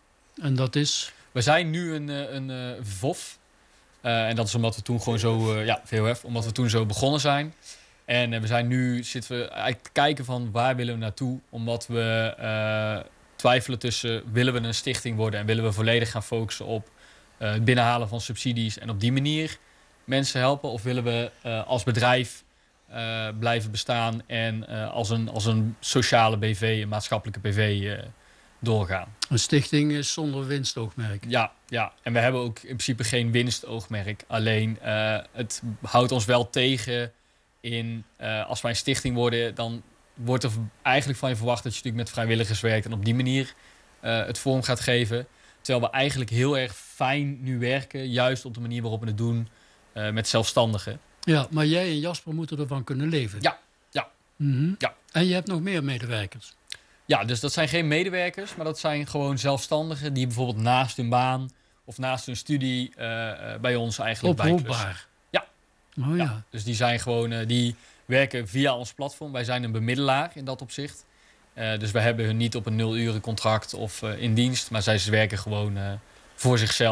En dat is? We zijn nu een, een, een V O F. Uh, en dat is omdat we toen gewoon zo... Uh, ja, V O F. Omdat we toen zo begonnen zijn. En uh, we zijn nu... Zitten we eigenlijk te kijken van waar willen we naartoe. Omdat we uh, twijfelen tussen... Willen we een stichting worden en willen we volledig gaan focussen op... Uh, het binnenhalen van subsidies en op die manier mensen helpen? Of willen we uh, als bedrijf uh, blijven bestaan en uh, als, een, als een sociale B V, een maatschappelijke B V uh, doorgaan? Een stichting is zonder winstoogmerk. Ja, ja, en we hebben ook in principe geen winstoogmerk. Alleen uh, het houdt ons wel tegen in uh, als wij een stichting worden, dan wordt er eigenlijk van je verwacht dat je natuurlijk met vrijwilligers werkt en op die manier uh, het vorm gaat geven. Terwijl we eigenlijk heel erg fijn nu werken, juist op de manier waarop we het doen uh, met zelfstandigen. Ja, maar jij en Jasper moeten ervan kunnen leven. Ja, ja. Mm-hmm. ja. En je hebt nog meer medewerkers. Ja, dus dat zijn geen medewerkers, maar dat zijn gewoon zelfstandigen die bijvoorbeeld naast hun baan of naast hun studie uh, uh, bij ons eigenlijk bijklussen. Oproepbaar. Ja. Oh ja. ja. Dus die zijn gewoon, uh, die werken via ons platform. Wij zijn een bemiddelaar in dat opzicht. Uh, dus wij hebben hun niet op een nul uren contract of uh, in dienst. Maar zij werken gewoon uh, voor zichzelf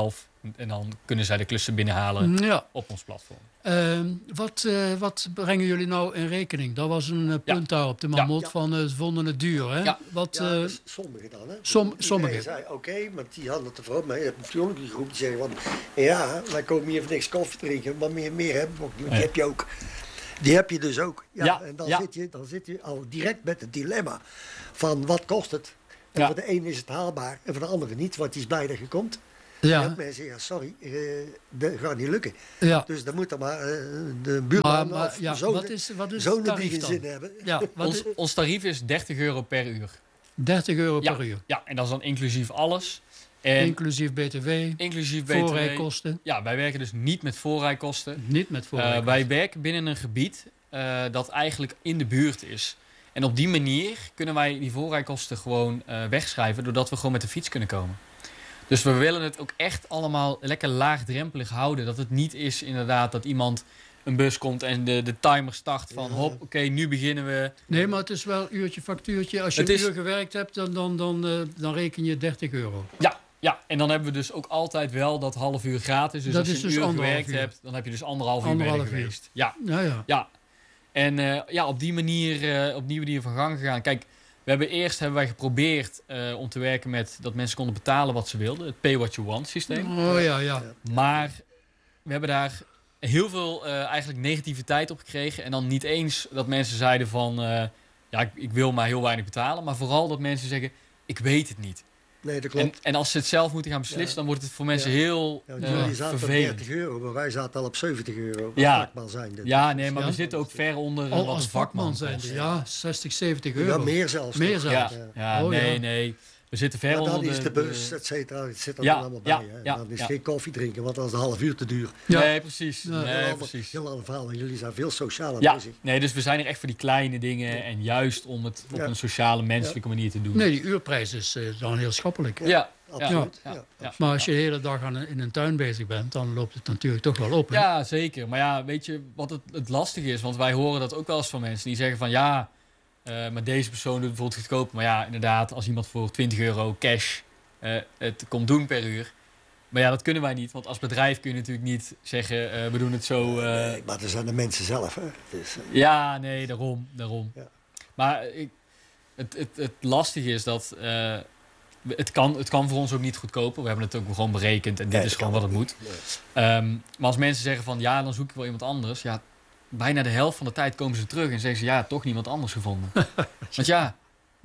En dan kunnen zij de klussen binnenhalen Ja. op ons platform. Uh, wat, uh, wat brengen jullie nou in rekening? Dat was een uh, punt ja. daar op de Marmot ja. van uh, vonden het duur. Hè? Ja. Wat, ja, uh, dus sommigen dan. Hè? Som, sommigen. zei oké, okay, maar die hadden het ervoor. Maar je hebt natuurlijk die groep die zeggen van... Ja, wij komen hier voor niks koffie drinken. Maar meer, meer hebben we ook niet. Die ja. heb je ook. Die heb je dus ook. Ja, ja. En dan, ja. zit je, dan zit je al direct met het dilemma van wat kost het? En ja. voor de een is het haalbaar en voor de andere niet. Want die is blij dat je komt. Ja. En mensen zeggen, sorry, uh, dat gaat niet lukken. Ja. Dus dan moet er maar uh, de buurman maar, maar, of ja, zonen, wat is, wat is zonen het die tarief geen dan? zin hebben. Ja, wat ons, is, ons tarief is dertig euro per uur. dertig euro Ja. per uur. Ja, en dat is dan inclusief alles. En inclusief B T W, inclusief B T W. voorrijkosten. Ja, wij werken dus niet met voorrijkosten. Niet met voorrijkosten. Uh, wij werken binnen een gebied uh, dat eigenlijk in de buurt is. En op die manier kunnen wij die voorrijkosten gewoon uh, wegschrijven... doordat we gewoon met de fiets kunnen komen. Dus we willen het ook echt allemaal lekker laagdrempelig houden. Dat het niet is inderdaad dat iemand een bus komt en de, de timer start van... Ja. hop, oké, okay, nu beginnen we. Nee, maar het is wel uurtje factuurtje. Als je Het een is- uur gewerkt hebt, dan, dan, dan, uh, dan reken je dertig euro. Ja, ja, en dan hebben we dus ook altijd wel dat half uur gratis. Dus Dat als je is een dus uur anderhalf gewerkt uur. hebt, dan heb je dus anderhalf uur Anderhalf bezig uur. geweest. Ja, Ja, ja. ja. En uh, ja, op die manier, uh, op die manier van gang gegaan. Kijk, we hebben eerst hebben wij geprobeerd uh, om te werken met dat mensen konden betalen wat ze wilden. Het pay what you want systeem. Oh ja, ja. Maar we hebben daar heel veel uh, eigenlijk negativiteit op gekregen. En dan niet eens dat mensen zeiden van... Uh, ja, ik, ik wil maar heel weinig betalen. Maar vooral dat mensen zeggen, ik weet het niet. Nee, dat En, klopt. en als ze het zelf moeten gaan beslissen... Ja. dan wordt het voor mensen Ja. heel Ja, uh, jullie zaten op vervelend. dertig euro, maar wij zaten al op zeventig euro. Ja. Vakman zijn dit. Ja, nee, maar Ja. we zitten ook ver onder uh, Al wat als een vakman vakman zijn kost. er, ja, zestig, zeventig Ja, euro. meer zelfs. Meer nog. zelfs. Ja, Ja. ja, Oh, nee, ja. nee. We zitten ver Maar onder dan is de bus, de- et cetera, het zit er Ja, dan allemaal ja, bij. Hè? ja, dan is ja. geen koffie drinken, want dan is het een half uur te duur. Ja. Nee, precies. Ja. Nee, heel, ander, precies. heel ander verhaal, want jullie zijn veel socialer Ja, bezig. nee, dus we zijn er echt voor die kleine dingen. En juist om het op Ja. een sociale, menselijke manier te doen. Nee, die uurprijs is uh, dan heel schappelijk. Ja, ja, Absoluut. ja, Ja. ja. Maar als je de hele dag aan een, in een tuin bezig bent, dan loopt het natuurlijk toch wel op. Hè? Ja, zeker. Maar ja, weet je wat het, het lastige is? Want wij horen dat ook wel eens van mensen die zeggen van ja, uh, maar deze persoon doet bijvoorbeeld goedkoop. Maar ja, inderdaad, als iemand voor twintig euro cash uh, het komt doen per uur. Maar ja, dat kunnen wij niet. Want als bedrijf kun je natuurlijk niet zeggen, uh, we doen het zo... Uh... Nee, maar dat zijn de mensen zelf. Hè? Dus, uh... Ja, nee, daarom. daarom. Ja. Maar ik, het, het, het lastige is dat... Uh, Het kan, het kan voor ons ook niet goedkoper. We hebben het ook gewoon berekend en dit Nee, is dat gewoon kan wat het ook moet. niet. Nee. Um, maar als mensen zeggen van ja, dan zoek ik wel iemand anders. Ja, bijna de helft van de tijd komen ze terug en zeggen ze ja, toch niemand anders gevonden. Want ja,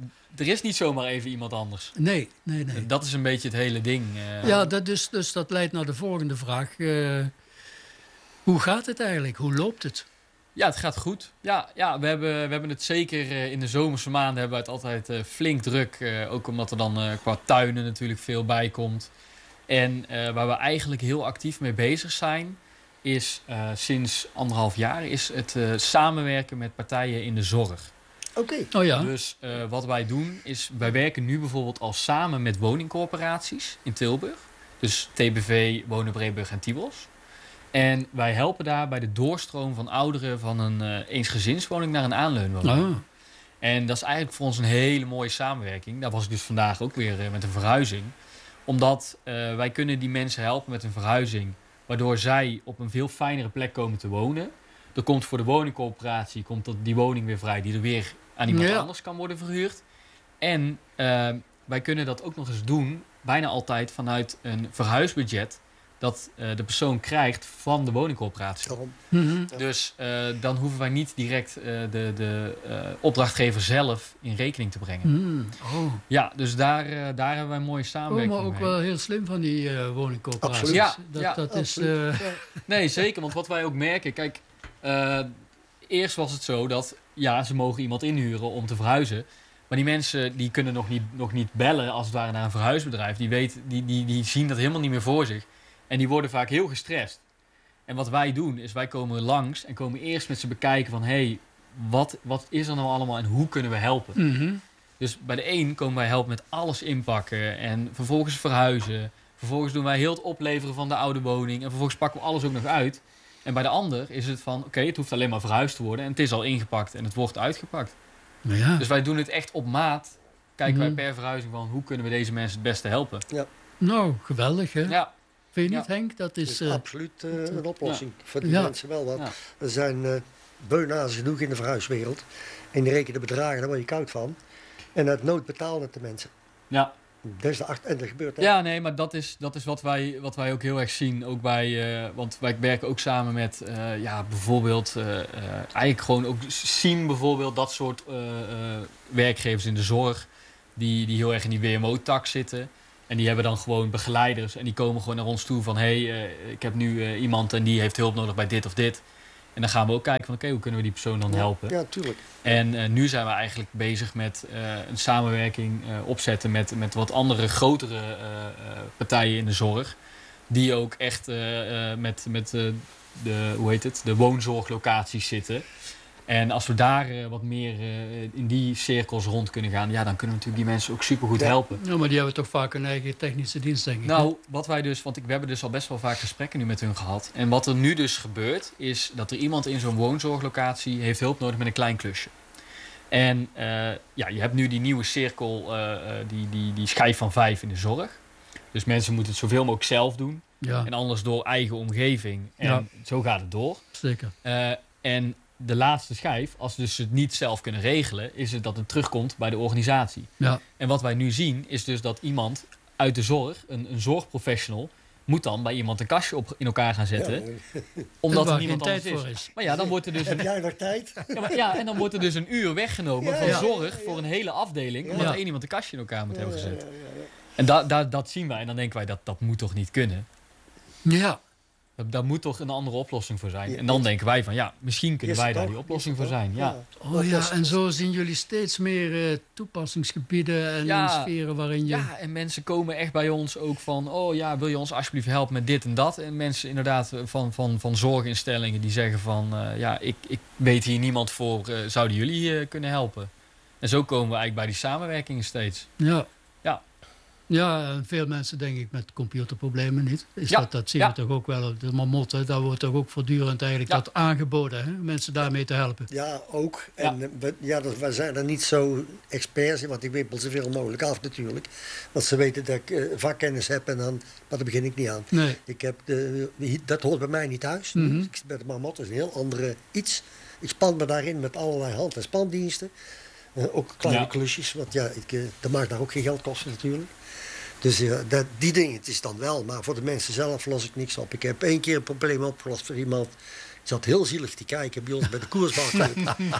er is niet zomaar even iemand anders. Nee, nee, nee. Dat is een beetje het hele ding. Uh, Ja, dat dus, dus dat leidt naar de volgende vraag. Uh, hoe gaat het eigenlijk? Hoe loopt het? Ja, het gaat goed. Ja, ja we, hebben, we hebben het zeker uh, in de zomerse maanden hebben we het altijd uh, flink druk. Uh, ook omdat er dan uh, qua tuinen natuurlijk veel bij komt. En uh, waar we eigenlijk heel actief mee bezig zijn, is uh, sinds anderhalf jaar is het uh, samenwerken met partijen in de zorg. Oké. Okay. Oh ja. Dus uh, wat wij doen is, wij werken nu bijvoorbeeld al samen met woningcorporaties in Tilburg. Dus T B V, Wonen Breeburg en Tibos. En wij helpen daar bij de doorstroom van ouderen van een uh, eensgezinswoning naar een aanleunwoning. Oh. En dat is eigenlijk voor ons een hele mooie samenwerking. Daar was ik dus vandaag ook weer uh, met een verhuizing. Omdat uh, wij kunnen die mensen helpen met een verhuizing, waardoor zij op een veel fijnere plek komen te wonen. Er komt voor de woningcorporatie komt dat die woning weer vrij, die er weer aan iemand Ja. anders kan worden verhuurd. En uh, wij kunnen dat ook nog eens doen, bijna altijd vanuit een verhuisbudget dat uh, de persoon krijgt van de woningcorporatie. Daarom. Mm-hmm. Ja. Dus uh, dan hoeven wij niet direct uh, de, de uh, opdrachtgever zelf in rekening te brengen. Mm. Oh. Ja, dus daar, uh, daar hebben wij een mooie Oh, samenwerking maar ook mee. wel heel slim van die uh, woningcorporaties. Absoluut. Ja, dat ja, dat is... Absoluut. Uh, Ja. Nee, zeker. Want wat wij ook merken... Kijk, uh, eerst was het zo dat... Ja, ze mogen iemand inhuren om te verhuizen. Maar die mensen die kunnen nog niet, nog niet bellen als het ware naar een verhuisbedrijf. Die, weet, die, die, die zien dat helemaal niet meer voor zich. En die worden vaak heel gestrest. En wat wij doen is wij komen langs en komen eerst met ze bekijken van... hé, hey, wat, wat is er nou allemaal en hoe kunnen we helpen? mm-hmm. Dus bij de een komen wij helpen met alles inpakken en vervolgens verhuizen. Vervolgens doen wij heel het opleveren van de oude woning. En vervolgens pakken we alles ook nog uit. En bij de ander is het van, oké, okay, het hoeft alleen maar verhuisd te worden. En het is al ingepakt en het wordt uitgepakt. Maar ja. Dus wij doen het echt op maat. Kijken Mhm. wij per verhuizing van, hoe kunnen we deze mensen het beste helpen? Nou, geweldig hè? Ja, Vind je niet, Ja. Henk? Dat Dat is... is eh, absoluut uh, een oplossing voor die Ja. mensen wel. Want Ja. er zijn uh, beunazen genoeg in de verhuiswereld. En die rekenen bedragen, daar word je koud van. En uit nood betalen het de mensen. Ja. Dat is de acht, en dat gebeurt hè? Ja, nee, maar dat is, dat is wat, wij, wat wij ook heel erg zien. Ook bij, uh, want wij werken ook samen met uh, ja, bijvoorbeeld uh, uh, eigenlijk gewoon ook Siem bijvoorbeeld, dat soort uh, uh, werkgevers in de zorg. Die, die heel erg in die W M O-tak zitten. En die hebben dan gewoon begeleiders. En die komen gewoon naar ons toe van... hé, hey, uh, ik heb nu uh, iemand en die heeft hulp nodig bij dit of dit. En dan gaan we ook kijken van... oké, okay, hoe kunnen we die persoon dan helpen? Ja, tuurlijk. En uh, nu zijn we eigenlijk bezig met uh, een samenwerking uh, opzetten... Met, met wat andere, grotere uh, uh, partijen in de zorg. Die ook echt uh, uh, met, met uh, de, hoe heet het, de woonzorglocaties zitten... En als we daar uh, wat meer uh, in die cirkels rond kunnen gaan... ja, dan kunnen we natuurlijk die mensen ook supergoed Ja. helpen. Ja, maar die hebben toch vaak een eigen technische dienst, denk ik. Nou, wat wij dus... Want ik, we hebben dus al best wel vaak gesprekken nu met hun gehad. En wat er nu dus gebeurt... is dat er iemand in zo'n woonzorglocatie... heeft hulp nodig met een klein klusje. En uh, ja, je hebt nu die nieuwe cirkel... Uh, uh, die, die, die schijf van vijf in de zorg. Dus mensen moeten het zoveel mogelijk zelf doen. Ja, En anders door eigen omgeving. En Ja. zo gaat het door. zeker. Uh, en... de laatste schijf, als ze dus het niet zelf kunnen regelen... is het dat het terugkomt bij de organisatie. Ja, En wat wij nu zien, is dus dat iemand uit de zorg... een, een zorgprofessional... moet dan bij iemand een kastje op, in elkaar gaan zetten... Ja, omdat waar er geen niemand tijd anders voor is. is. Maar ja, dan wordt er dus heb een, jij nog tijd? ja, maar, ja, en dan wordt er dus een uur weggenomen Ja, van ja, zorg... ja, ja. voor een hele afdeling... omdat Ja. er één iemand een kastje in elkaar moet hebben Ja, gezet. ja, ja, ja. En da, da, dat zien wij. En dan denken wij, dat, dat moet toch niet kunnen? ja. Dat, daar moet toch een andere oplossing voor zijn? Ja, En dan het- denken wij van, ja, misschien kunnen Is wij het daar ook? die oplossing Is voor het zijn. ook? Ja. Oh ja, en zo zien jullie steeds meer uh, toepassingsgebieden en Ja. sferen waarin je... Ja, en mensen komen echt bij ons ook van... oh ja, wil je ons alsjeblieft helpen met dit en dat? En mensen inderdaad van, van, van zorginstellingen die zeggen van... Uh, ja, ik, ik weet hier niemand voor, uh, zouden jullie uh, kunnen helpen? En zo komen we eigenlijk bij die samenwerkingen steeds. Ja. Ja. Ja, en veel mensen denk ik met computerproblemen niet. Is Ja, dat, dat zien ja. we toch ook wel op de Marmot. Hè? Daar wordt toch ook voortdurend eigenlijk Ja. dat aangeboden. Hè? Mensen daarmee te helpen. Ja, ook. En ja. We, ja, dat, wij zijn er niet zo experts in, want ik wimpel zoveel mogelijk af natuurlijk. Want ze weten dat ik uh, vakkennis heb en dan, maar daar begin ik niet aan. Nee. Ik heb de, dat hoort bij mij niet thuis. Mhm. Ik, bij de Marmot is een heel andere iets. Ik span me daarin met allerlei hand- en spandiensten. Uh, ook kleine Ja. klusjes, want ja, ik, uh, dat mag daar ook geen geld kosten natuurlijk. Dus uh, dat, die dingen, het is dan wel, maar voor de mensen zelf los ik niks op. Ik heb één keer een probleem opgelost voor iemand. Die zat heel zielig te kijken bij ons bij de koersbaan.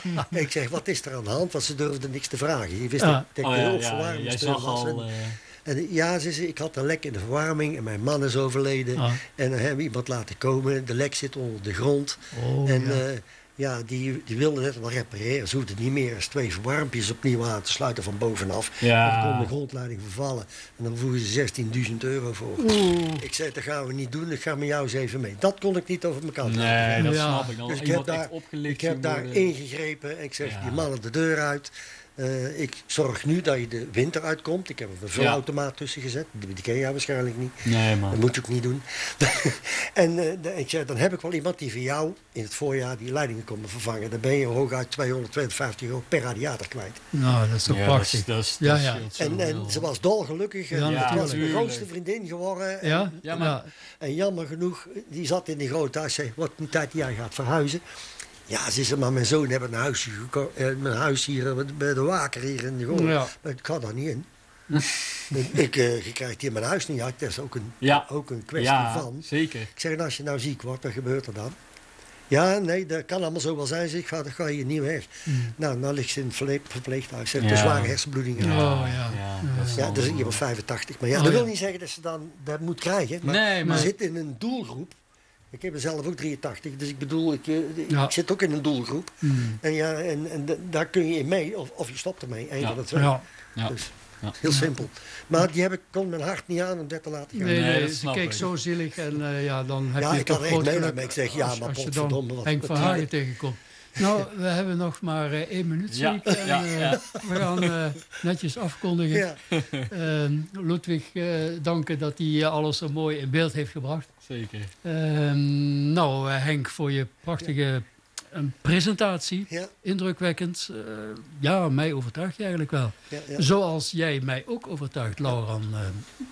Ik zeg, wat is er aan de hand? Want ze durfden niks te vragen. Je wist Ja. dat ik Oh de ja, ja, hulpverwarmingsdeur jij zag was. al... En, Uh, en ja, ze zei, ik had een lek in de verwarming en mijn man is overleden. Ah. En dan hebben we iemand laten komen. De lek zit onder de grond. Oh, en ja. ja, uh, ja die, die wilden net wel repareren. Ze hoefden niet meer eens twee verwarmpjes opnieuw aan te sluiten van bovenaf. Ja. Dan kon de grondleiding vervallen. En dan vroegen ze zestienduizend euro voor. Oeh. Ik zei, dat gaan we niet doen. Ik ga met jou eens even mee. Dat kon ik niet over mijn kant nee, laten. dat Ja. snap ik. Dan Dus ik iemand heb echt daar- opgelicht Ik heb zien daar worden. ingegrepen. En ik zeg, Ja. die mannen de deur uit. Uh, ik zorg nu dat je de winter uitkomt. Ik heb er een vulautomaat tussen gezet. Die, die ken jij waarschijnlijk niet. Nee, man. Dat moet je ook niet doen. en uh, de, ik zei, dan heb ik wel iemand die voor jou in het voorjaar die leidingen komt vervangen. Dan ben je hooguit tweehonderd, tweehonderdvijftig euro per radiator kwijt. Nou, dat is toch Ja, prachtig. dat is- Ja, dat ja. scheelt En, zoveel. en ze was dolgelukkig. En Ja, het was mijn natuurlijk. grootste vriendin geworden. En, Ja? Ja, maar- Ja. en jammer genoeg, die zat in die grote huis. Zei, wat een tijd jij gaat verhuizen. Ja, ze zei, maar mijn zoon heeft een huisje geko- eh, mijn huis hier eh, bij de Waker hier in de Goor. Ja. Maar ik ga daar niet in. ik uh, je krijgt hier mijn huis niet uit. Dat is ook een, Ja. ook een kwestie Ja, van. zeker. Ik zeg, en als je nou ziek wordt, wat gebeurt er dan? Ja, nee, dat kan allemaal zo wel zijn. Zeg, ik ga, dan ga je niet weg. Mm. Nou, nou ligt ze in het verle- verpleeghuis. Ze heeft Ja. een zware hersenbloeding. Ja. Ja, Oh, ja. dat is ja dan- dat is iemand vijfentachtig. Maar ja, Oh, dat wil ja. niet zeggen dat ze dan dat moet krijgen. Maar Nee, je maar... zit in een doelgroep. Ik heb er zelf ook drieëntachtig, dus ik bedoel, ik, eh, Ja. ik zit ook in een doelgroep. Mm. En, ja, en, en d- daar kun je in mee, of, of je stopt ermee. Eén Ja. van de twee. Ja. Ja. Dus, Ja. heel simpel. Maar die heb ik, kon mijn hart niet aan om dat te laten gaan. Nee, Nee, nee, dat ze snap keek ik. zo zielig en uh, ja, dan heb Ja, je ik toch had echt groot mee geluk naar me. Ik zeg, ja, als, maar als je potverdomme, dan wat- Henk wat- van Hagen tegenkomt. Nou, we hebben nog maar uh, één minuut, zie Ja, ik. En, ja, uh, ja. we gaan uh, netjes afkondigen. Ja. Uh, Ludwig uh, danken dat hij uh, alles zo mooi in beeld heeft gebracht. Zeker. Uh, nou, uh, Henk, voor je prachtige uh, presentatie. Ja, Indrukwekkend. Uh, ja, mij overtuig je eigenlijk wel. ja, ja. Zoals jij mij ook overtuigt, Lauran. Uh,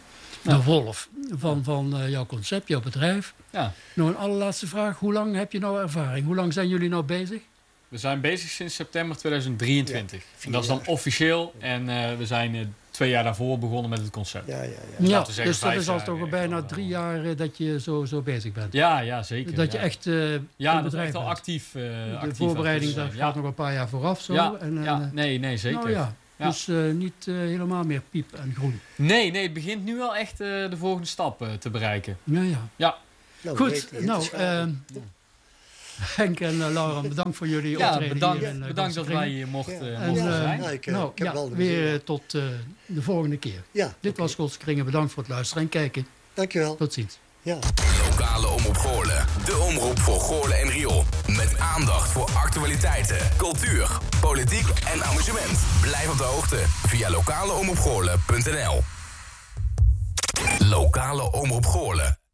de wolf van, van uh, jouw concept, jouw bedrijf. Ja. Nou, een allerlaatste vraag. Hoe lang heb je nou ervaring? Hoe lang zijn jullie nou bezig? We zijn bezig sinds september tweeduizend drieëntwintig. Ja, en dat is dan jaar. officieel. En uh, we zijn uh, twee jaar daarvoor begonnen met het concept. Ja, ja, ja. Dus Ja, laten we zeggen dus dat vijf is al jaar toch echt bijna al, drie jaar uh, dat je zo, zo bezig bent. Ja, ja, zeker. Dat je ja. echt uh, Ja, in dat is bedrijf echt al bent. actief. Uh, De actief voorbereiding dus, uh, daar ja. gaat nog een paar jaar vooraf. Zo. Ja, en, uh, ja, nee, nee, zeker. Nou ja, Ja. dus uh, niet uh, helemaal meer piep en groen. Nee, nee, het begint nu wel echt uh, de volgende stap uh, te bereiken. Ja, ja. Ja. Nou, Goed, weet je, nou, het is gaaf. uh, Henk en uh, Laura, bedankt voor jullie Ja, optreden bedankt, hier in uh, bedankt dat Ganse wij Kringen. hier mochten, Ja. En, mochten uh, zijn. Ja, ik, uh, nou, ik heb ja, wel de weer plezier. uh, tot uh, de volgende keer. Ja, Dit oké. was Godse Kringen. Bedankt voor het luisteren en kijken. Dankjewel. Tot ziens. Ja. Lokale Omroep Goorlen. De omroep voor Goorlen en Riool. Met aandacht voor actualiteiten, cultuur, politiek en amusement. Blijf op de hoogte via lokale omroep goorlen punt n l. Lokale Omroep Goorlen.